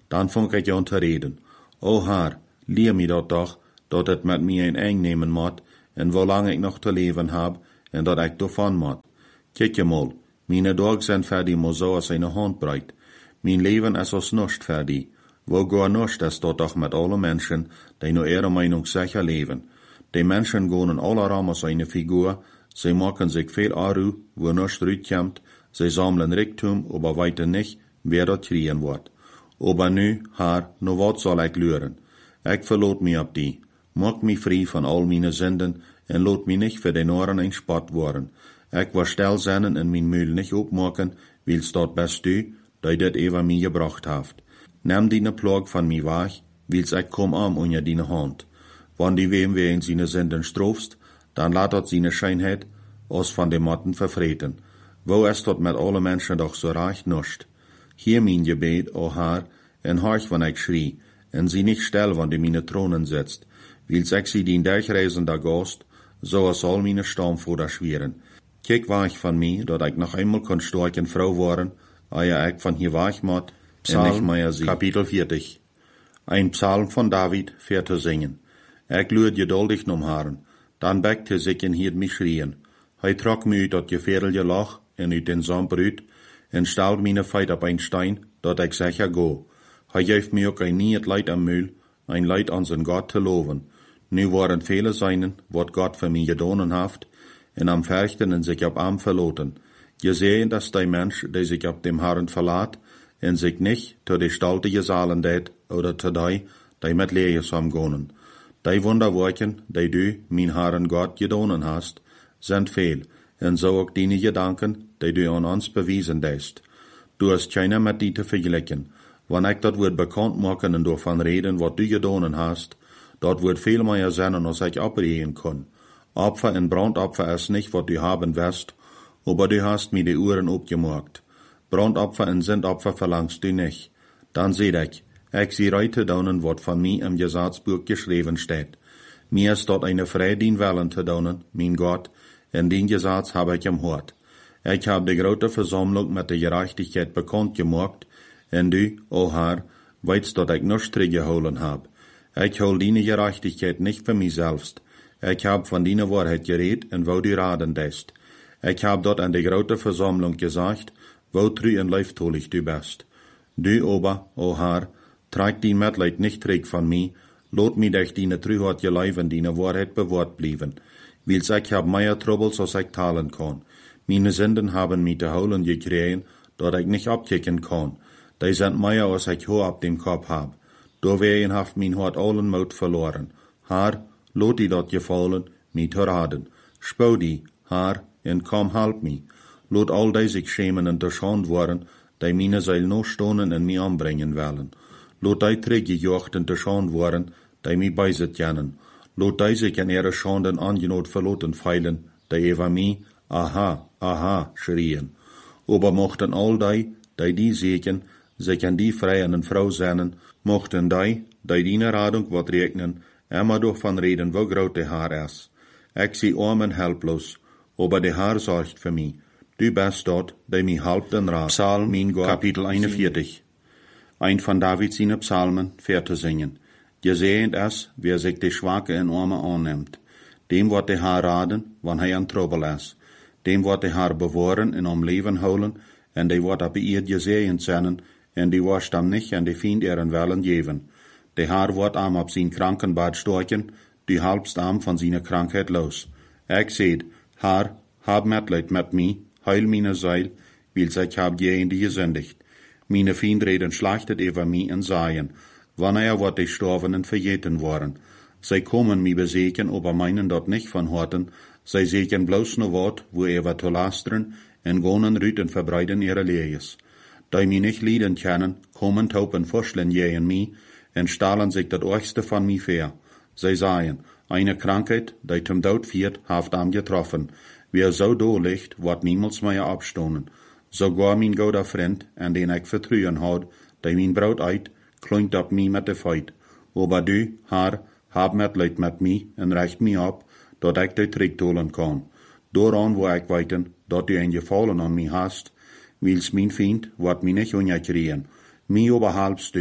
Dan vong ik aan te reden. O Haar, leer me dat toch, dat het met mij een eng nemen moet, en hoe lang ik nog te leven heb, en dat ik daarvan moet. Kijk je mal, mijn dagen zijn verdig maar zo als een handbreid. Mijn leven is als nust verdig. Wo gaat nust is dat toch met alle mensen, die naar ihre Meinung sicher leven. Die mensen gaan in alle ramen zijn figuur, sie maken zich veel aru, wo nust uitkomt, sie sammeln Reichtum, aber weiter nicht, wer dat kriegen wordt. Aber nu, Haar, nu wat zal ik leren? Ik verloot me op die. Maak me vrij van al mijn zinden, en laat me niet voor den oren een spot worden. Ik wil stil zijn en mijn muil niet opmaken, wils dat best u, dat dit over mij gebracht heeft. Neem die plag van mij weg, wils ik kom aan onder die hand. Wanneer die wem weer in zijn zinden strofst, dan laat dat zijn schijnheid als van de matten vervreten. Wo is dat met alle mensen doch zo recht nust? Hier mijn gebed, o Haar, en horch, wanneer ik schrie, en zie niet stil, wanneer die mijn tronen sitzt, wils ik zie die durchreizender Gast, zoals al mijn stam voor dat schweren. Kijk weg van mij, dat ik nog eenmaal kon sterken vrouw worden, eer ik van hier weg moet, en nicht mehr zie. Kapitel veertig. Ein Psalm von David, für te zingen. Ik luid geduldig nom Herren, dan bekte zich in hier mich schrien. Hij trok me uit dat je vedelje lach, en uit den zandbruid, en stelde meine feit op een stein, dat ik sicher go. Hij geeft me ook een niet leid am Mühl, ein leid an zijn God te loven. Nu waren vele seinen, wat God voor mij gedaan heeft, en am verchten en zich op am verloten. Je sehen, dass die Mensch, die sich op dem Herren verlaat, en zich nicht te de staltige zalen deed, oder te die, die met leeges omgonen. Die wonderwerken, die du, mijn Herren God, gedaan hast, sind veel, en zo ook die gedanken, die du aan ons bewiesen deest. Du hast keiner met die te vergelijken. Wanneer ik dat woord bekend maken en daarvan reden wat du gedaan hast, dat wordt veel meer zijn als ik opreden kon. Opfer en brandopfer is niet wat du haben wirst, aber du hast mir die Uhren opgemaakt. Brandopfer en zindopfer verlangst du nicht. Dan seh ich, ich zie reite daunen, wat van mij im Gesetzbuch geschreven steht. Mir ist dort eine Freidien Wellen te daunen, mein Gott, en den Gesetz habe ich im Hort. Ich hab die grote Versammlung mit der Gerechtigkeit bekannt gemacht, en du, o Herr, weißt, dat ich nichts teruggeholen hab. Ich hol deine Gerechtigkeit nicht für mich selbst. Ich hab von deiner Wahrheit geredet, en wo du raden deest. Ich hab dort an die grote Versammlung gesagt, wo treu en leiftolig du bist. Du aber, o Herr, trag dein Mitleid nicht zurück von mir, lot mich durch deine Treuheit je Leib en deine Wahrheit bewahrt blieben. Wils ich hab mehr Troubles, als ich talen kann. Meine Sünden haben mich zu holen gekriegen, dat ich nicht abkicken kann. Die sind mehr, als ich Haar ab dem Kopf hab. Doorwegen haft mein Hart allen Mut verloren. Haar, lot die dat gefallen, mich zu raden. Spau die, Haar, en komm halp mi. Lot all die sich schämen en te schand worden, die meine Seil noch stonen en mich anbringen wollen. Lot die teruggejocht en te schand worden, die mich beiset jennen. Lot die sich in ihre Schanden angenot verloten feilen, die über mich, aha, aha, schrien. Aber mochten all die, die die sehen, sich an die freien Frau sehnen, mochten die, die die Radung wat regnen, immer doch van reden, wo groot de Haar is. Ik zie arm en helploos, aber de Haar zorgt für mich. Du bist dort, die mich halbt en raad. Psalm, mein Gott, Kapitel einundvierzig. Ein von David seine Psalmen, für te zingen. Gesehend is, wer sich de Schwache en Arme annimmt. Dem wordt de Haar raden, wanneer hij aan trouble is. Dem wordt de Haar bewahren en om leven houden, en die wordt op ihr gesehen zijn, en die wordt hem niet en de Fiend ihren Wellen geven. De Haar wordt am op zijn krankenbad storchen, die halbst am van zijn krankheid los. Ik zeid, Haar, hab Mitleid met mij, heil meine Seil, wils ich hab je in die gesündigt. Meine Fiend reden schlachtet über mich en sagen, wanneer wordt die Storbenen vergeten worden. Zij komen mij bezeken, aber meinen dort nicht von Horten, zij seken bloos no Wort, wo er zu lasteren, en gonen rüt en verbreiden ihre Lees. Die mich nicht lieden kennen, kommen taupen vorschlen je in mich, en stahlen sich dat Orchste von mir fair. Zij sagen, eine Krankheit, die zum Tod führt, haft am getroffen. Wer so do liegt, wordt niemals mehr abstonen. Sogar mein guter Freund, an den ich vertrauen had, die mein Braut eit, klingt op mij met de feit. Aber du, Haar, hab Mitleid met mij en recht mij op, dat ik de terugtolen kan. Dooraan wo ik weten, dat du een gefallen aan mij hast, wils mijn Fiend wordt mij niet ongekriegen. Mij oberhalbst du,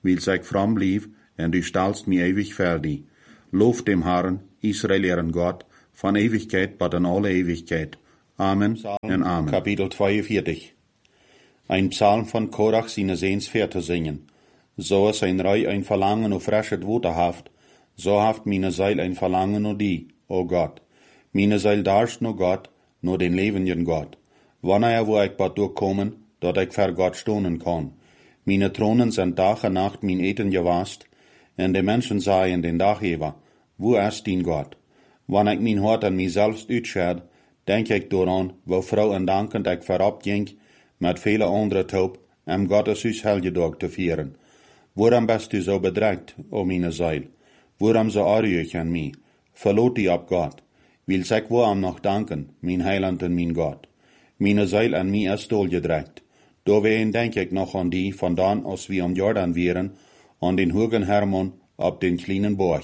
will ich fromm blieb, en du stellst mi ewig für die. Lof dem Herrn, Israel ihren Gott, von Ewigkeit bis in alle Ewigkeit. Amen Psalm, en Amen. Kapitel zweiundvierzig. Ein Psalm von Korach seine Sehenswerte singen. So ist ein Rei ein Verlangen auf frisches Water haft, so haft meine Seil ein Verlangen o die, o Gott. Meine Seil darst no Gott, no den lebenden Gott. Wanneer wo ich bad durchkommen, dat ich vor Gott stonen kann. Meine Thronen sind Tag und Nacht mein Eten gewast, en de Menschen sagen den Tag über, wo ist din Gott? Wann ich mein Hort an mich selbst utscherd, denk ich daran, wo Frau en dankend ich verabging, mit viele andere Taub, am Gotteshuis Helgedag te vieren. Waarom bist du so bedrängt, o meine Seil? Waarom so arg an mich? Verlot die ab Gott. Will ich waarom noch danken, mein Heiland und mein Gott. Meine Seil an mich ist dolgedreckt. Doorheen denk ich noch an die, von dann als wir am Jordan wären, an den hohen Hermon, ab den kleinen Borg.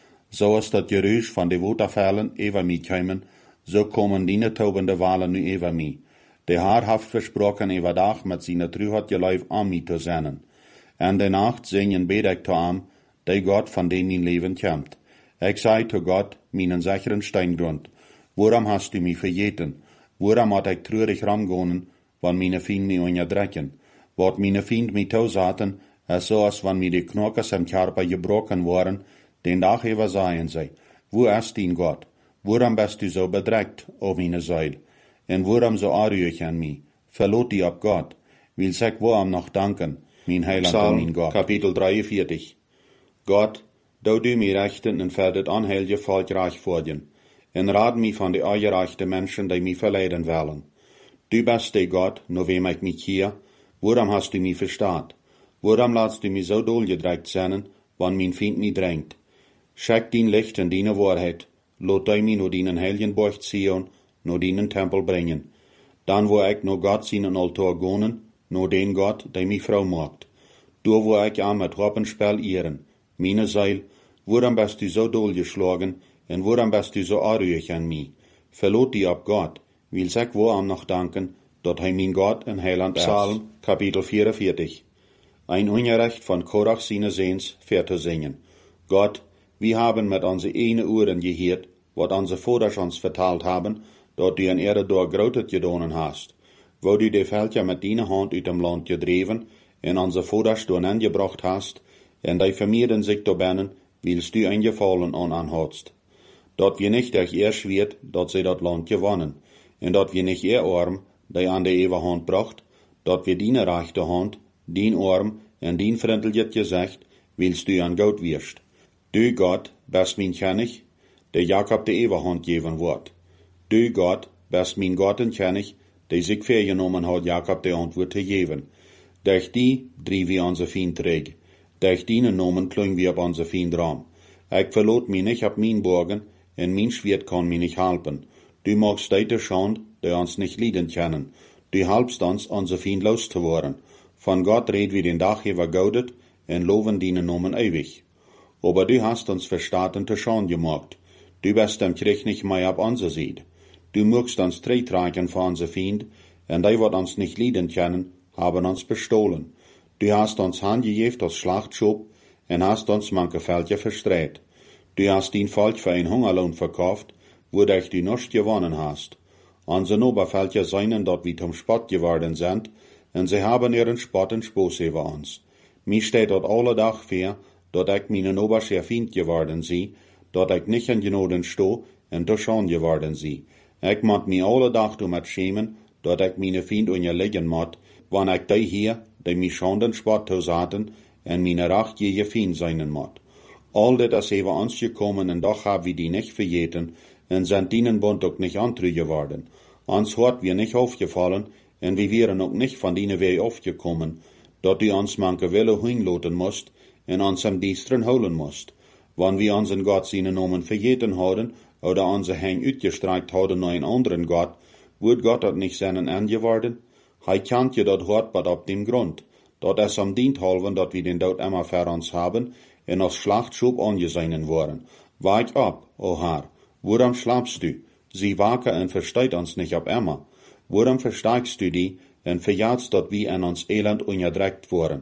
So ist das Geräusch von den Waterfällen über mich kommen, so kommen die taubende Walen nu über mich. Der Herr hat versprochen, über Tag mit seiner Trüheit Geleif an mich zu senden. En der Nacht singen bete ich zu ihm, der Gott, von dem mein Leben kommt. Ich sei zu Gott, meinen sicheren Steingrund. Warum hast du mich verjeten? Warum hat ich traurig ramgehen, wann meine Feinde mich unterdrücken? Wat meine Feinde mich tausaten, es so als wenn mir die Knochen im Körper gebrochen waren, den Tag über seien sie. Wo ist dein Gott? Warum bist du so bedrückt, o meine Seil? En warum so arg an mich? Verlot die ab Gott. Will ich warum noch danken, mein Heiland Psalm, und mein Gott. Kapitel dreiundvierzig. Gott, da du mir rechten en verdet anhelje Volk reich vor dir, en rad mich von de eugerechte Menschen, die mich verleiden wollen. Du bist der Gott, no wem ich mich hier, warum hast du mich verstaat? Warum lässt du mich so dolgedreckt sein, wann mein Feind mich drängt? Schick dein Licht in deine Wahrheit, lot du mich no deinen heiligen Borg Zion, no deinen Tempel bringen. Dann wo ich no Gott seinen Altar gonen, no den Gott, der mich Frau macht. Du wo ich an mit Hoppenspell ehren, meine Seil, warum bist du so dolgeschlagen, en warum bist du so arg an mich? Verlot die ab Gott, will ich warum noch danken, dort hij mein Gott en Heiland ist. Psalm, Kapitel vierundvierzig. Ein Unrecht von Korach seine Sehns, zu singen. Gott, wir haben mit unsere eine Ohren gehört, wat unsere Vaters uns vertalt haben, dort du in Erde door Grotet gedonen hast, wo du die Völker mit deiner Hand uit dem Land gedreven, en unsere Vaters door angebracht hast, en die vermieden sich do bennen, willst du ein Gefallen an anhast. Dort wir nicht euch erst wird, dort sie dat Land gewonnen, en dort wir nicht ihr Arm, die an der ewe Hand bracht, dort wir deine rechte Hand, din Arm en din vriendelijk gezegd, willst du an Gott wirst. Du Gott, best mein König, der Jakob de ewe Hand geben wird. Du Gott, best mein Gott en König, der sich vergenommen hat, Jakob de Antwort zu geben. Durch die drieb wir unser Feind träg. Durch deinen Namen klingen wir ab unser Feind ram. Ich verlot mich nicht ab mein Borgen, en mein Schwert kann mich nicht halten. Du magst deite Schand, der uns nicht lieden können. Du halbst uns, unser Feind loszuworden. Von Gott red wir den Tag über Gaudet, en loben deinen Namen ewig. Aber du hast uns verstaten zu Schand gemacht. Du bist am Krieg nicht mehr ab unser Seed. Du mögst uns treitragen vor unser Feind, en die wat uns nicht lieden können, haben uns bestohlen. Du hast uns handgegeben als Schlachtschub, en hast uns manche Völker verstreut. Du hast dein Volk für ein Hungerlohn verkauft, wodurch du nichts gewonnen hast. Unsere Obervölker seien dort wie zum Spott geworden sind, en sie haben ihren Spott und Spoß über uns. Mir steht dort alle Tag vor, dort ich meinen Oberschär Feind geworden sie, dort ich nicht in Genoden sto, en durch schon geworden sie. Ich mag mich alle Tag damit schämen, dort ich meine Feind unterlegen mod, wann ich die hier, die mich schon den Spott tausaten, en meine Racht je Feind seinen mod. All das ist über uns gekommen, en doch hab wir die nicht verjeten, en sind dienen Bund auch nicht antrü geworden. Uns hat wir nicht aufgefallen, en wir wären auch nicht von denen Weg aufgekommen, dort du uns manche Wille hinloten musst, en uns am Diestren holen musst. Wann wir unseren Gott seinen Namen verjeten haben, oder unser Hang utgestreikt haben nach einen anderen Gott, wird Gott dort nicht seinen angeworden? Hei kannt je dort hart bad ab dem Grund, dort es am dient halben, dort wir den Tod immer für uns haben, en als Schlachtschub angesehen worden. Weich ab, o Herr, woran schlafst du? Sie waken en versteht uns nicht ab immer. Woran versteigst du die, en verjagst dort wie en uns elend unterdreckt worden?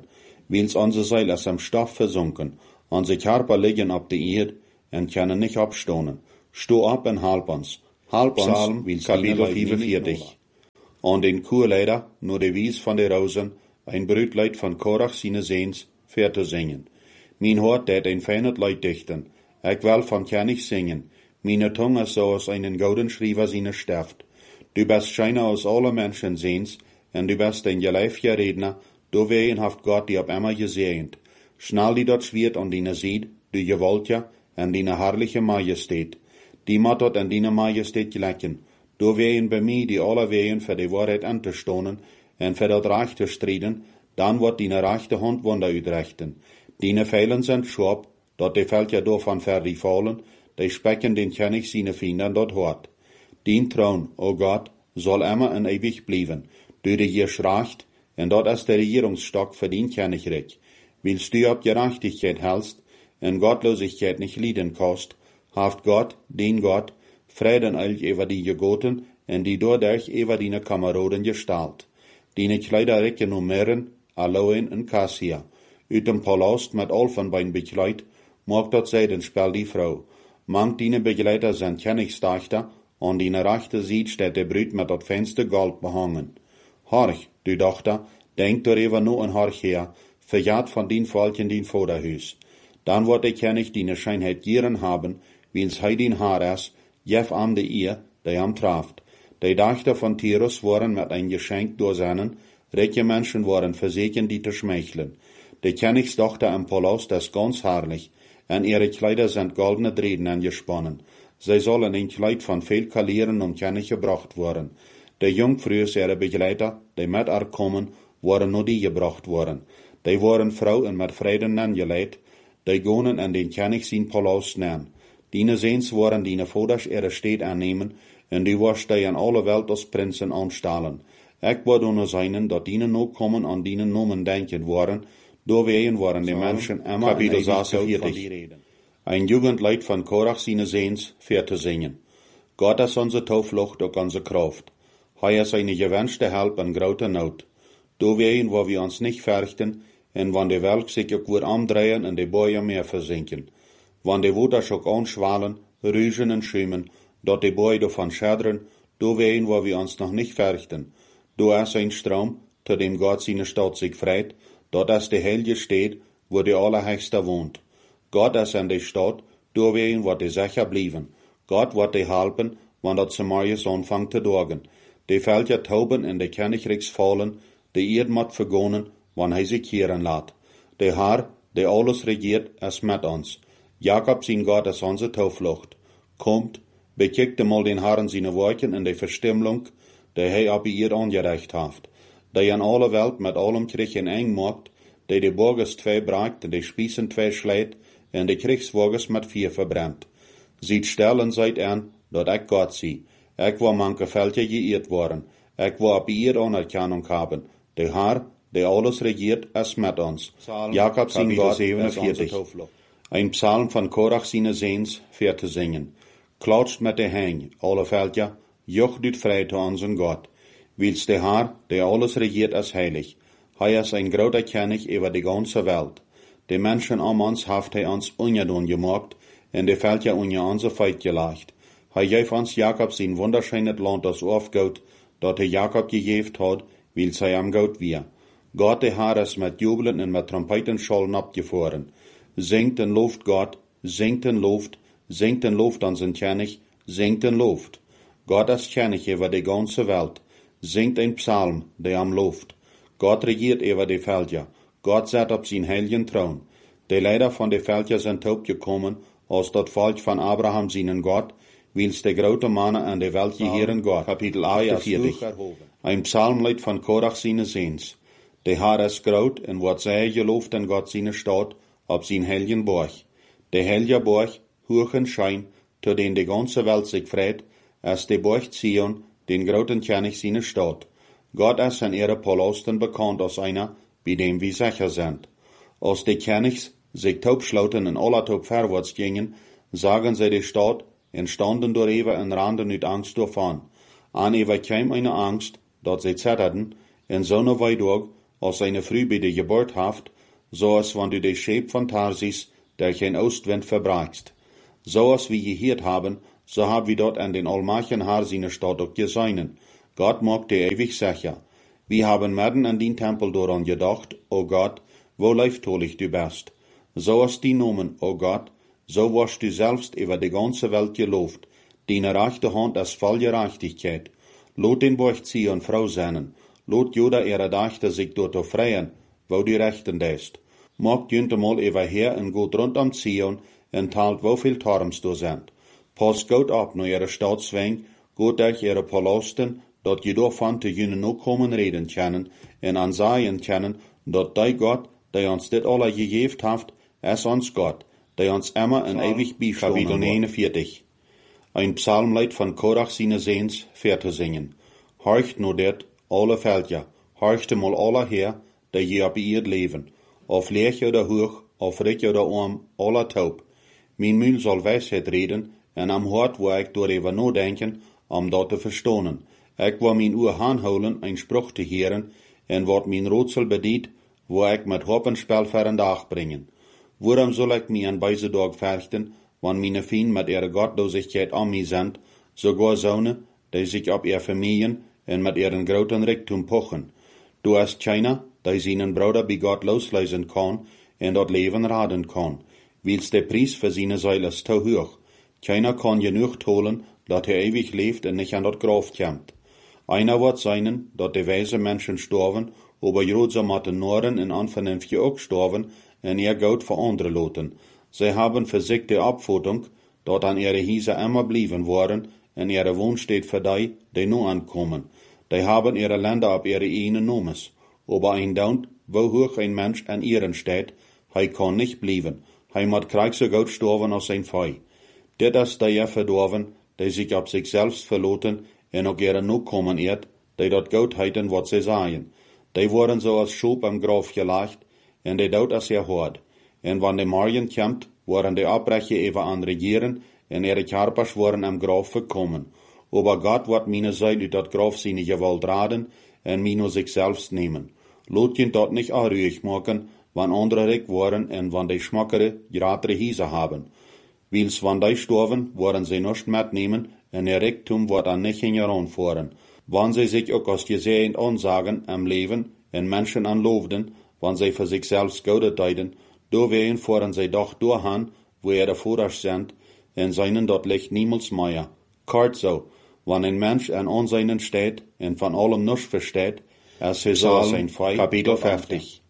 Wils onze Seil ist am Stoff versunken, onze Körper liegen op de Erd en können nicht abstonen. Sto ab en halb ons. Halb ons, Psalm, wils Kapitel vierundvierzig. Und den Chorleiter, nur de Wies von de Rosen, ein Brütleid von Korach sine Seens, fährt zu singen. Mein Hort det ein feines Leid dichten, ich will von König singen, meine Tunge so als einen golden Schriever sine Stift. Du bist scheiner aus alle Menschen Seens, en du bist ein geleifjer Redner, du wehen haft Gott die ab immer gesehnt. Schnall die dort schwert an dine Sied, du gewoltja, en dine herrliche Majestät. Die mat dort an dine Majestät gelecken. Du wehen bei mir die alle wehen für die Wahrheit anzustonen, en für dat Reich zu striden, dann wird dine rechte Hand Wunder utrechten. Dine Feilen sind scharf, dort die fällt ja davon ver die fallen, die specken den König seine Finden dort hort. Dien Thron, o Gott, soll immer en ewig blieben. Du die hier schracht, en dort ist der Regierungsstock für den Königreich. Willst du ab Gerechtigkeit hältst, en Gottlosigkeit nicht lieden kost, haft Gott, den Gott, Frieden euch über die Gegoten, en die dadurch über dine Kameraden gestalt. Dine Kleider recken um Meeren, Aloen en Cassia. Uit dem Palast mit Elfenbein bekleid, mag dort Seidenspel die Frau. Manch dine Begleiter sind Königstachter, und dine rechte Sied steht der Brüt mit dat feinste Gold behangen. Horch, du Tochter, denk darüber nur an Horch her, verjagt von den Volken din Vaterhus. Dann wird der König dine Scheinheit gieren haben, wils hei din Haar ist, jef am de ihr, der am traft. Die Dachter von Tyrus waren mit ein Geschenk durchsennen, reiche Menschen waren versehen, die zu schmeicheln. Die Königstochter im Palast ist ganz herrlich, en ihre Kleider sind goldene Drähten angesponnen. Sie sollen ein Kleid von viel Kalieren um König gebracht worden. Die Jungfrühe ihre Begleiter, die mit ihr kommen, waren nur die gebracht worden. Die waren Frauen mit Frieden angelegt, die gonen an den König sin Palast nähen. Dine Seens waren dine Voders ihre Städt annehmen, en die was die an alle Welt als Prinzen anstahlen. Ich werde nur seinen, dat dine noch kommen an dine Nomen denken waren, doorwegen waren die Menschen immer Kapitel sechsundvierzig. Ein Jugendleid von Korach sine Seens fährt zu singen. Gott ist unsere Tauflucht und unsere Kraft. Hij ist eine gewünschte Help in großer Not. Doorwegen, wo wir uns nicht fürchten, en wann die Welt sich auch gut andrehen und die Bäume mehr versinken. Wann die Wutter auch anschwallen, rüschen und schäumen, dort die Bäume davon schädern, doorwegen, wo wir uns noch nicht fürchten. Du ist ein Strom, zu dem Gott seine Stadt sich freit, dort ist die Heilige steht, wo die Allerhöchste wohnt. Gott ist in der Stadt, doorwegen wird die sicher blieben. Gott wird die helpen, wann dat Samarias anfangt zu dorgen. Die Völker tauben in die Königreichs fallen, die Erd mat vergonen, wann hij sich kehren lässt. Der Herr, der alles regiert, ist mit uns. Jakob sein Gott ist unsere Tauflucht. Kommt, bekickt mal den Herrn seine Worten in der Verstimmlung, der hij ab ihr angerecht haft. Der an alle Welt mit allem Krieg in eng macht, der die Burgers zwei bragt, die Spießen zwei schlägt, und die Kriegswagens mit vier verbrennt. Sieht stellen seid an, dat ich Gott sie. Ich war manche Völker geirrt worden. Ich war ab ihr Anerkennung haben. Der Herr, der alles regiert, ist mit uns. Psalm, Jakob sein Gott, siebenundvierzig. Ein Psalm von Korach sine Seens, fährt zu singen. Klatscht mit der Hang, alle Völker, jucht ut frei zu unseren Gott. Wils der Herr, der alles regiert, ist heilig. Hij ist ein großer König über die ganze Welt. Die Menschen um uns haft hij uns ungedun gemacht, und die Völker unter unser Feit gelegt. Hij gef uns Jakob sein wunderschönes Land das aufgeht, dat er Jakob gegeben hat, wils hij am Gott wir. Gott der Herr ist mit Jubeln und mit Trompetenschollen abgefahren. Singt und lobt Gott, singt und lobt, singt und lobt unseren König, singt und lobt. Gott ist König über die ganze Welt. Singt ein Psalm, der am lobt. Gott regiert über die Völker. Gott sitzt auf sein heiligen Thron. Die Leider von den Völkern sind taub gekommen, als das Volk von Abraham seinen Gott, wils der große Mann an der Welt gehieren Gott. Kapitel achtundvierzig. Ein Psalmlied von Korach seine Seens. Der Herr ist groß und wird sehr gelobt in Gott seine Stadt, auf sein heiligen Burg. Der heilige Burg, hoch und schein, zu den die ganze Welt sich freut, ist der Burg Zion, den großen König seine Stadt. Gott ist in ihre Palasten bekannt als einer, bei dem wir sicher sind. Als die Königs sich taubschlauten und alle taub vorwärts gingen, sagen sie die Stadt, und standen darüber und rannten mit Angst davon. An ihr kam eine Angst, dat sie zitterten, und so eine Weidog, als eine Früh bei der Geburt haft, zoals wann du de Scheep van Tarsis, der geen Oostwind verbraakst. Zoals wie je hiert haben, so hab wie dort an den Allmachen Haar seine Stadt auch geseinen. Gott mag dir ewig sicher. Wir haben Merden an den Tempel doran gedacht, o Gott, wo leiftolig du bist. So hast die Nomen, o Gott, so warst du selbst über die ganze Welt gelobt. Deine rechte Hand ist voll Gerechtigkeit. Lot den Borch Zion Frau seinen. Lot Juda ihre Dachte sich dort freien, wo die Rechten dest. Mag jünt mal über her en gut rund am Zion en talt wo viel Torms du sind. Pass gut ab nur ihre Staatsweng, gut durch ihre Palasten, dat je daarvan te jenen ook komen reden kennen en aanzaaien kennen, dat die God, die ons dit alle gegeven heeft, is ons God, die ons immer en ewig bijstaan. Kapitel negenenveertig. Ein Psalmlied von Korach seine Seens, vier zingen. Horcht no dit, alle Veldja, horcht mal alle her, die je op ihr leven. Of leeg oder hoog, of rit oder arm, alle taub. Mijn muil zal wijsheid reden, en am hart wo ik door even no denken, om dat te verstonen. Ik wil mijn oor aanhouden, een spruch te heren, en wordt mijn roodsel bediend, wo ik met hoppenspel voor een dag brengen. Waarom zal ik mij aan deze dag verchten, wanneer mijn vrienden met ihre gottlosigheid aan mij zijn, sogar zonen, die zich op ihr familien en met ihren groten rijkdom pochen. Du hast keiner, die seinen Bruder bij Gott losleisen kan, en dat leven raden kan, wils de prijs voor zijn Seele is te hoog. Keiner kan genoeg holen, dat hij ewig leeft en niet aan dat graf komt. Einer wordt zijn, dat de wijze mensen sterven, aber Jodse matten Noren en Anvernunftje ook sterven, en ihr Goud voor anderen loten. Zij hebben voor zich de opvoeding, dat aan ihre Hiese immer blijven worden, en ihre woonsteed voor die, die nu aankomen. Die haben ihre Länder op ihre eigene Nomes. Aber ein Daunt, wo hoch ein Mensch an ihren steht, hij kann nicht blijven. Hij moet krijg so goed sterven als zijn vij. Dit is die er verdorven, die zich op zichzelf verloten, en ook ihre nu komen eert, die dat goed heiten wat ze zeggen. Die worden zo als Schop am Graf gelegt, en die dood als er hoort. En wanneer de morgen komt, worden die Abbrecher even aan regieren, en ihre Karpers worden am Graf verkommen. Aber Gott wird meine Seele uit dat Graf seine Gewalt raden, en mij nur sich selbst nehmen. Lot je dat nicht anruhig machen, wann andere reich worden, en wann die schmackere, gratere Hiese haben. Wils wann die sterven, worden sie nicht mitnehmen, en ihr Reichtum wird an nicht heranfahren. Wann sie sich auch als gesehend ansagen am Leben, en Menschen anloofden, wann sie für sich selbst Gute deuten, doorwegen fahren sie doch doorhan, wo ihre Vorderst sind, en seinen dort licht niemals mehr. Kort so, wann ein Mensch an Anseinen steht, en von allem nichts versteht, als er soll sein Feind. Kapitel fünfzig.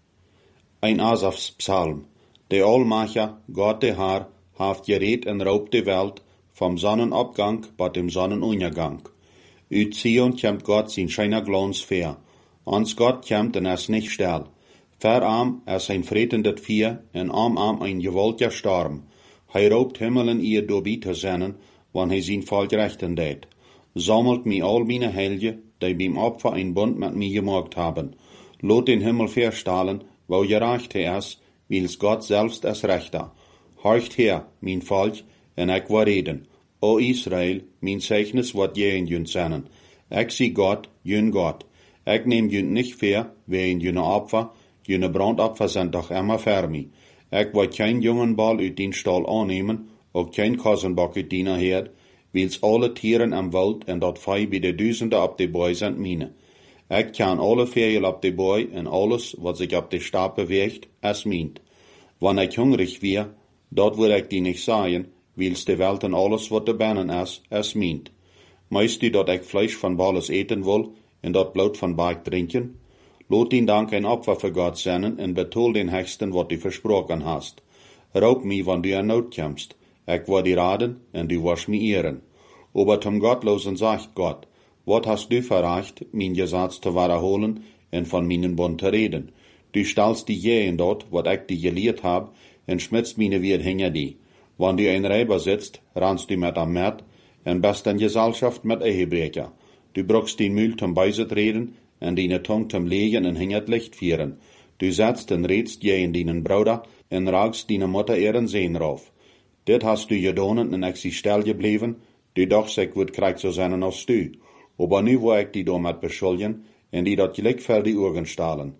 Ein Asafs Psalm. Der Allmacher, Gott der Herr, haft gereed en raubt die Welt, vom Sonnenabgang bis dem Sonnenuntergang. Uit Zion kommt Gott sein scheiner Glanz fair. Ans Gott kommt en es nicht still. Verarm es ein fretendet Vier, en arm arm ein gewaltiger Storm. Hij raubt Himmelen ihr doorbi te zennen, wann hij zijn Volk rechten deed. Sammelt mi all meine Helge, die beim Opfer ein Bund mit mir gemacht haben. Lot den Himmel verstahlen, wo gerecht er ist, wils Gott selbst es Rechter. Horcht her, mein Volk, en ik wil reden. O Israel, mein Zeichnis wird jeen jün sennen. Ik zie Gott, jün Gott. Ik neem jün nicht fair, wegen jüne Opfer, jüne Brandopfer sind doch immer für mich. Ik wil kein jungen Ball uit den Stall annehmen, ook kein Kassenbock uit diener Herd, wils alle Tieren am Wald en dat Vieh bij de duizenden op de boy sind mine. Ik kan alle Vögel op de boy en alles, wat zich op de Stab beweegt, es mint. Wann ik hungrig weer, dat wil ik die nicht sagen, wils de Welt en alles, wat de binnen is, es mint. Meist du dat ik Fleisch van Balles eten wil, en dat Blut van Berg drinken? Lot ihn dank ein Opfer für Gott sennen, en betol den Hechsten, wat du versprochen hast. Raub mi, wann du in Not kommst. Ik wil die raden, en du wirst mi ehren. Aber zum Gottlosen sagt Gott, wat hast du verreicht, mein Gesetz zu wiederholen, en von meinen Bund zu reden? Du stellst die jähen dort, wat ik die gelehrt hab, en schmitzt meine Wirt hinter die. Wann du ein Räber sitzt, rannst du mit am Met, en bist in Gesellschaft mit Ehebrecher. Du brauchst den Mühl zum Beiset reden, en deine Tung zum Legen en hingert Licht vieren. Du setzt en redst jähen deinen Bruder, en ragst deine Mutter ihren Sehn rauf. Dit hast du gedonen en ik zie stil gebleven, du dacht ik would krijg zo zijn als du. Aber nu wil ik die damit beschuldigen, en die dat gelijk voor die Ohren stalen.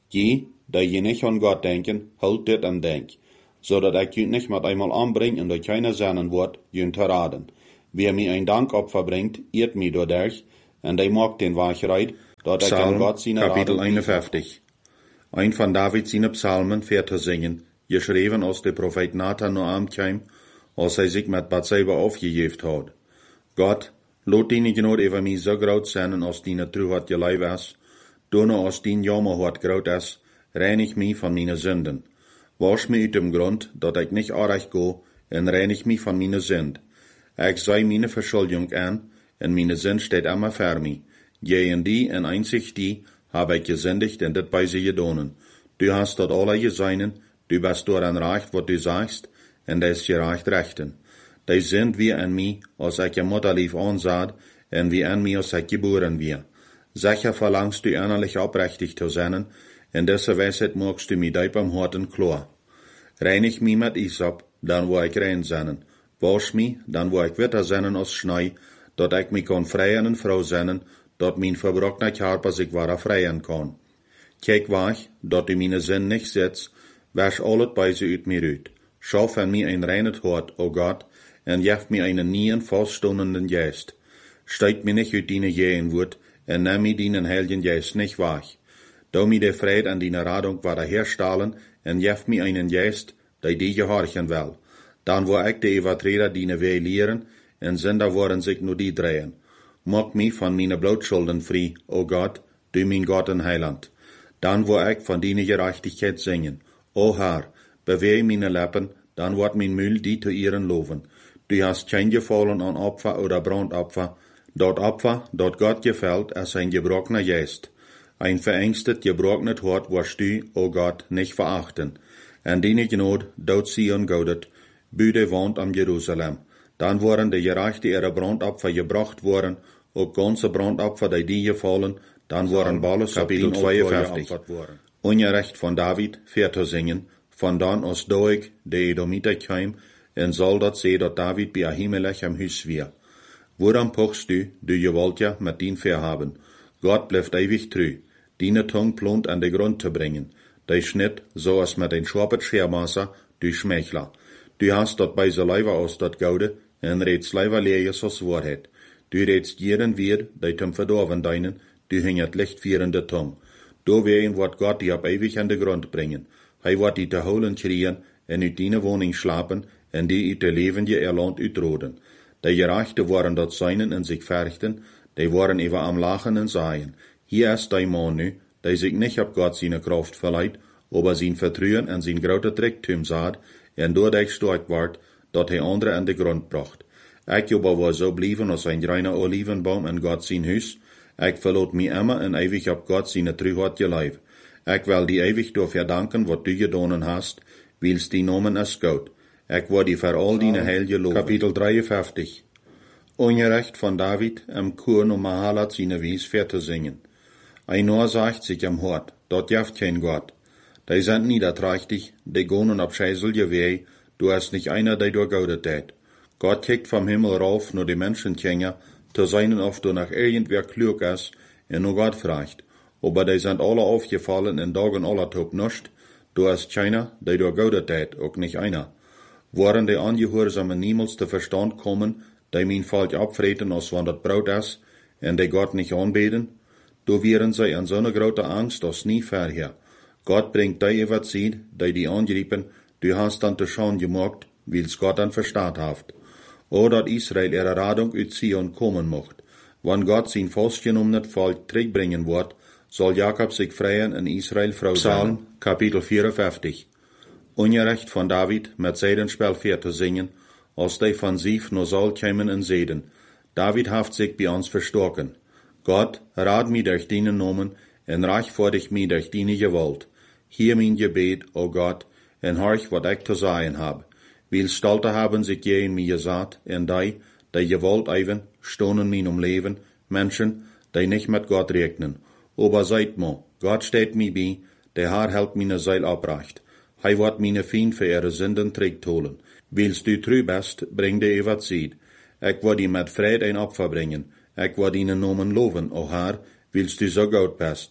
Je, dat je nicht an Gott denken, halt dit an denk, zodat ik je nicht met einmal aanbreng en dat keiner zennen wordt, je te raden. Wer mir ein Dankopfer bringt, ehrt mir dadurch, en die mag den Wahrheit, dat ik an Gott seine Kapitel einundvierzig. Ein von David seine Psalmen fährt zu singen, geschrieben aus der Prophet Nathan Noam kam, als er sich mit Bathseba aufgegeben hat. Gott, lot deine Gnade über mich so groß sein, als deine Truheit geleib ist, donne als dein Jammerhort groß ist, reinig mich von meinen Sünden. Wasch mich aus dem Grund, dat ich nicht arrecht go, en reinig mich von meinen Sünden. Ich sei meine Verschuldung an, en meine Sünd steht immer vor mir. Gegen die en einzig die, habe ich gesündigt en dit bei sie gedonen. Du hast dort alle geseinen, du bist door an recht, wat du sagst, en des gerecht rechten. Die sind wie an mich, als ich je Mutterlief ansah, en wie an mich, als ich geboren wir. Sicher verlangst du innerlich aufrichtig zu sein, en diese Weisheit magst du mir dein beim Horten klar. Reinig mich mit Isop, dann wo ich rein sein. Wasch mich, dann wo ich witter sein als Schnee, dat ich mich kon freien en Frau sein, dat mein verbrochener Körper sich wahrer freien kann. Kijk wach, dat du meine Sinn nicht setzt, wasch alles bei sie uit mir uit. Schaff an mir ein reines Hort, o Gott, en jeft mir einen nie feststehenden Geist. Steigt mir nicht uit deine Jähenwut, en nimm mir deinen heiligen Geist nicht wach. Da mir der Fried an deiner Radung war herstahlen, en jeft mir einen Geist, der die gehorchen will. Dann wo ich die Übertreter deine Weh lehren, en Sünder worden sich nur die drehen. Mach mich von meine Blutschulden frei, o Gott, du mein Gott und Heiland. Dann wo ich von deiner Gerechtigkeit singen. O Herr, bewehe meine Lippen, dann wird mein Müll die zu ihren loben. Du hast kein Gefallen an Opfer oder Brandopfer. Dort Opfer, dort Gott gefällt, als ein gebrochener Geist. Ein verängstet, gebrochenes Hort wirst du, o Gott, nicht verachten. En deine Gnade, dort sie und gaudet, büde wohnt am Jerusalem. Dann waren die Gerechte ihre Brandopfer gebracht worden, auch ganze Brandopfer, die die gefallen, dann waren Balles Kapitel zweiundvierzig. Ungerecht von David, fährt zu singen, von dann aus Doeg, der Edomiter kam, en soll dat se dat David bei Ahimelech am Hüs wir. Woran pochst du, du gewollt ja mit din verhaben? Gott bleibt ewig trü, deine Tung plont an den Grund zu bringen, dei Schnitt, so als mit ein Schwabet Schermaßer, du Schmeichler. Du hast dort bei so Leiber aus dort Gaude, en redst Leiber leeres aus Wahrheit. Du redst jeden wir, dei zum verdorven deinen, du hingert lichtführende Tung. Du wehen wird Gott die ab ewig an den Grund bringen. Hei wird die te holen kriegen, en uit deine Wohnung schlapen, en die uit de Leben je erland uitroden. Die Gerechte waren dort seinen en sich verrichten, die waren über am Lachen en Seien. Hier ist die Mann nu, die sich nicht ab Gott seine Kraft verleiht, aber sein Vertrauen en sein grote Tricktum saht, en doordat stark ward, dat hij andere an den Grund bracht. Ik aber war so blieben als ein reiner Olivenbaum in Gott sein Hus. Ik verlot mich immer en ewig ab Gott seine Trüheit geleib. Ik will die ewig dafür danken, wat du gedonen hast, wils die Nomen es gut. Ik word die für all deine Heil geloben. Kapitel dreiundvierzig. Ungerecht von David, am Kur um Mahalat seine Wies fährt zu singen. Ein Ohr sagt sich am Hort, dort jaft kein Gott. Die sind niederträchtig, die gonen ab scheißelje weh, du hast nicht einer, der durchgaudet tät. Gott kickt vom Himmel rauf, nur die Menschenkänger, zu seinen oft du nach irgendwer klug ist, en nur Gott fragt. Aber die sind alle aufgefallen in Dagen aller Top nischt, du hast keiner, der durchgaudet tät, auch nicht einer. Waren die Angehorsamen niemals zu Verstand kommen, die mein Falsch abfreten, als wann dat Braut ist, en die Gott nicht anbeten? Du wären sie an so ne grote Angst, als nie vorher. Gott bringt die über Zeit, die die angriepen, du hast dann zu schauen gemacht, wils Gott an Verstand haft. O, dat Israel ihre Radung uit Zion kommen mocht. Wann Gott sein festgenommenes Volk zurückbringen wird, soll Jakob sich freien in Israel Frau Psalm, Kapitel vierundvierzig. Ungerecht von David, mit Seidenspel fährt zu singen, als die von Sief nur soll kämen in Seden. David haft sich bei uns verstocken. Gott, rat mi durch deine Nomen, en reich vor dich mi durch deine Gewalt. Hier mein Gebet, o Gott, en horch, wat ich zu sagen hab. Weil Stolte haben sich je in mir gesagt, en die, die Gewalt eiven, stonen min um Leben, Menschen, die nicht mit Gott regnen. Aber seid mo, Gott steht mi bei, der Herr hält meine Seil abrecht. Hij wird meine Feind für ihre Sünden trägt holen. Wils du trü bist, bring die über Zeit. Ich will die mit Fried ein Opfer bringen. Ich will deinen Namen loben, o Herr, wils du so gut bist.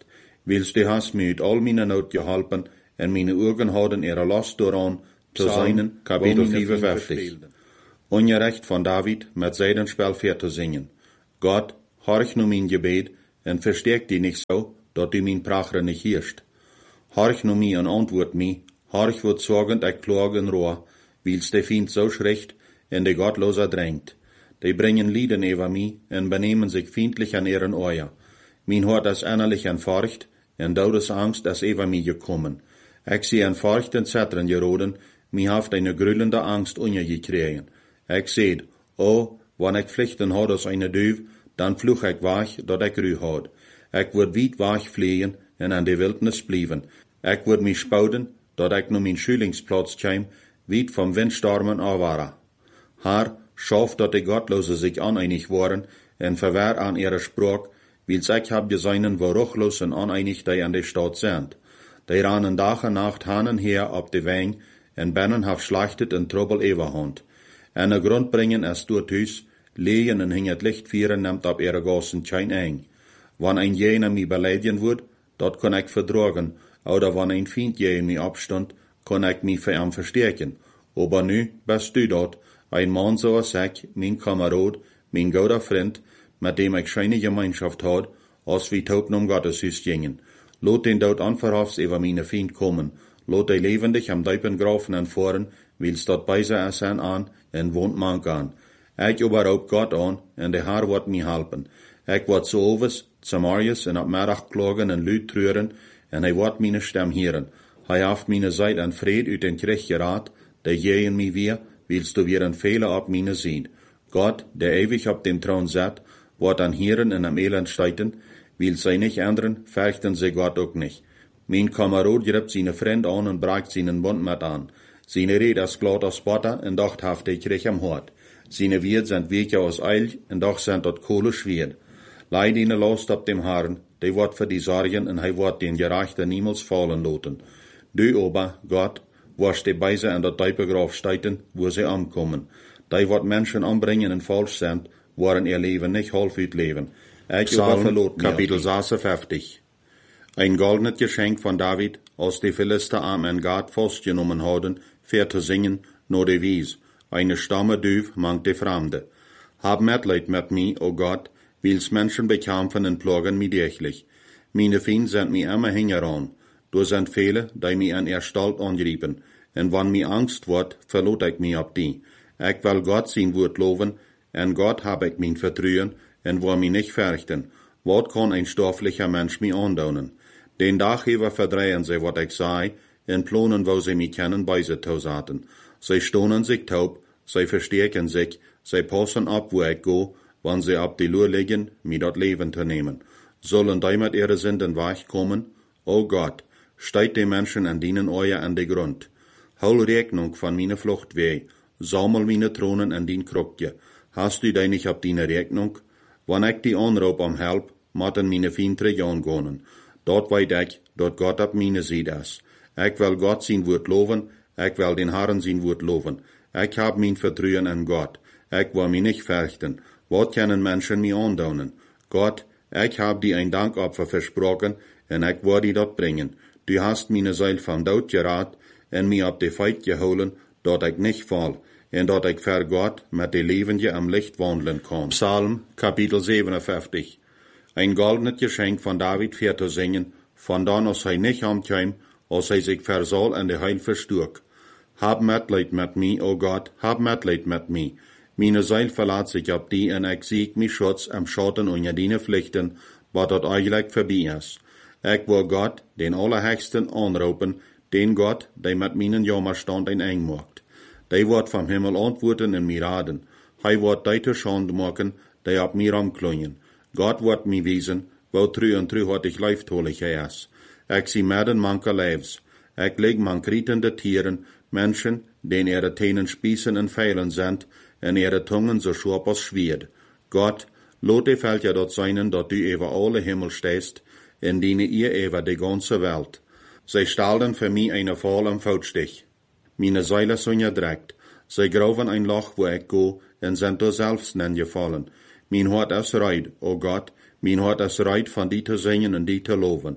Willst du hast mir uit all meine Not geholpen, en meine Augen houden ihre Last daran, zu seinen, Kapitel vierundvijftig. Ongerecht von David mit Seidenspel vier zu singen. Gott, horch nu mein Gebet, en verstärk die nicht so, dat du mein Prachre nicht hirst. Horch nu mi en antwoord mi, horch wird sorgend ich klage en rohr, wils de Feind so schrecht, en de Gottloser drängt. Die bringen Lieden über mi, en benehmen sich feindlich an ihren Euer. Mein Hort ist innerlich en Furcht, en Todesangst ist über mi gekommen. Ich sehe en Furcht en Zettern geroden, mi haft eine grüllende Angst unje gekriegen. Ich seht, oh, wann ich Pflichten had als eine Düv, dann fluch ich wach, dat ich Ruhe had. Ich würd weit wach fliehen en an de Wildnis blieben. Ich würd mich spauden, dat ich nu mein Schülingsplatz käm, weit vom Windstormen awara. Haar, schaff, dat die Gottlose sich aneinig waren, en verwehr an ihre Spruch, wils ich hab geseinen, wo ruchlos en aneinig die an de Stadt sind. Die rannen Tag en Nacht hanen her op de Weng, en bennen haf schlachtet en Trouble ewerhand. En de Grund bringen es dort huis, legen en hing het Licht vieren nimmt op ihre Gassen kein eng. Wann ein jener mi beleidigen wird, dat kann ich verdragen, oder wann ein Feind jenen mi abstand, kann ich mi für ihn verstärken. Aber nu bist du dort, ein Mann so als ich, mein Kamerad, mein guter Freund, mit dem ich scheine Gemeinschaft hat, als wie Toten um Gotteshus gingen. Lot den dort anverhafts über meine Feind kommen, lot die lebendig am Deipen grafen en voren, wils dort beise es an an, en wohnt man an. Ich überhaupt Gott an, en de Haar wird mi helpen. Ich wird so overs, Samarias, en op Mittag klagen en Lüd treuren, en hij wordt meine Stem hören. Hij haft meine Seid en Fried uit den Krieg geraad, der jehen mi weer, willst du weer een Fehler op meine zien. Gott, der ewig op dem Thron zet, wordt an Hieren en am Elend steiten, will zij nicht ändern, fürchten sie Gott auch nicht. Mein Kamerad griff seine Freund an und brach seinen Bund mit an. Seine Rede ist glatt aus Butter und doch haft ich Krieg am Hort. Seine Wirt sind Wege aus Eil und doch sind dort Kohle schwer. Leid ihnen Last op dem Herrn, die wird für die Sorgen und hij wird den Gerechten niemals fallen lassen. Du aber, Gott, wirst die Beise an der Teufelgraf steiten, wo sie ankommen. Die wird Menschen anbringen und falsch sind, waren ihr Leben nicht halb leben. Ich Psalm, Kapitel sechsundfünfzig. Ein goldenes Geschenk von David, als die Philister am en Gad festgenommen hadden, für zu singen, nur die Wies. Eine Stamme Düv mangt die Fremde. Hab Mitleid mit mir, o Gott, wils Menschen bekämpfen und plagen mi täglich. Meine Feinde sind mi immer hingeran. Du sind viele, die mi an ihr Stalt angrieben. Und wann mi Angst wird, verlot ich mi ab die. Ich will Gott sein Wort loben, en Gott hab ich min Vertrauen, en wo mi nicht fürchten. Wat kann ein stofflicher Mensch mi andaunen? Den Tag über verdrehen sie, wat ich sei, en planen, wo sie mi kennen, bei sie tausaten. Sie stonen sich taub, sie verstärken sich, sie passen ab, wo ich go, wann sie ab die Lur liegen, mi dort Leben zu nehmen. Sollen die mit ihre Sünden weichkommen? O Gott, steigt die Menschen an dienen euer an die Grund. Hol Rechnung von meine Flucht weh, sammel meine Thronen an din Krokje. Hast du die nicht ab deine Rechnung? Wann ich die anrop um Help, matten meine Fiendre angehen. Dort weit ich, dort Gott ab meine Seed ist. Ich will Gott sein Wort loben, ich will den Herrn sein Wort loben. Ich hab mein Vertrauen an Gott. Ich will mich nicht fürchten. Was können Menschen mir andaunen? Gott, ich hab dir ein Dankopfer versprochen, und ich will dir dort bringen. Du hast meine Seil vom Tod gerat, und mir ab die Feit geholen, dort ich nicht fall, und dort ich für Gott mit die Lebende am Licht wandeln kann. Psalm, Kapitel siebenundfünfzig. Ein goldenes Geschenk von David für zu singen, von dann aus hij nicht ankäm, als hij sich versoll an de Heil versturk. Hab Mitleid mit mir, o Gott, hab Mitleid mit mir. Meine Seil verlässt sich ab die, und ich sieg mich Schutz am Schatten unter deine Pflichten, was dort eigentlich vorbei ist. Ich will Gott, den Allerhöchsten, anrufen, den Gott, der mit meinen Jammerstand ein eng macht. Der wird vom Himmel antworten in mir raden. Hij wird die Schande machen, die ab mir amklungen. Gott wird mir wiesen, wo trü und trü hat ich leiftolig ist. Ich sie medden manker Leibs. Ich leg man krietende Tieren, Menschen, denen ihre Tänen spießen und feilen sind, und ihre Tungen so scharf als Schwert. Gott, lot die Feld ja dort seinen, dort du über alle Himmel stehst, in dene ihr über die ganze Welt. Sie stalden für mich eine Fall am Fautstich. Meine Seile sind ja direkt. Sie graven ein Loch, wo ich go, und sind da selbst gefallen. Mein Hort ist reit, o Gott, mein Hort ist reit, von die zu singen und die zu loben.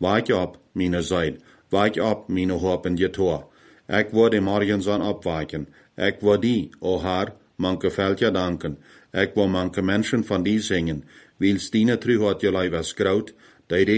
Wake op, meine Seid, wake op, meine hoop in je tor. Ik word de morgens aan opwaken. Ik word die, o Haar, manke veltje danken. Ik word manke mensen van die zingen. Wils diene terug had jullie was groot, die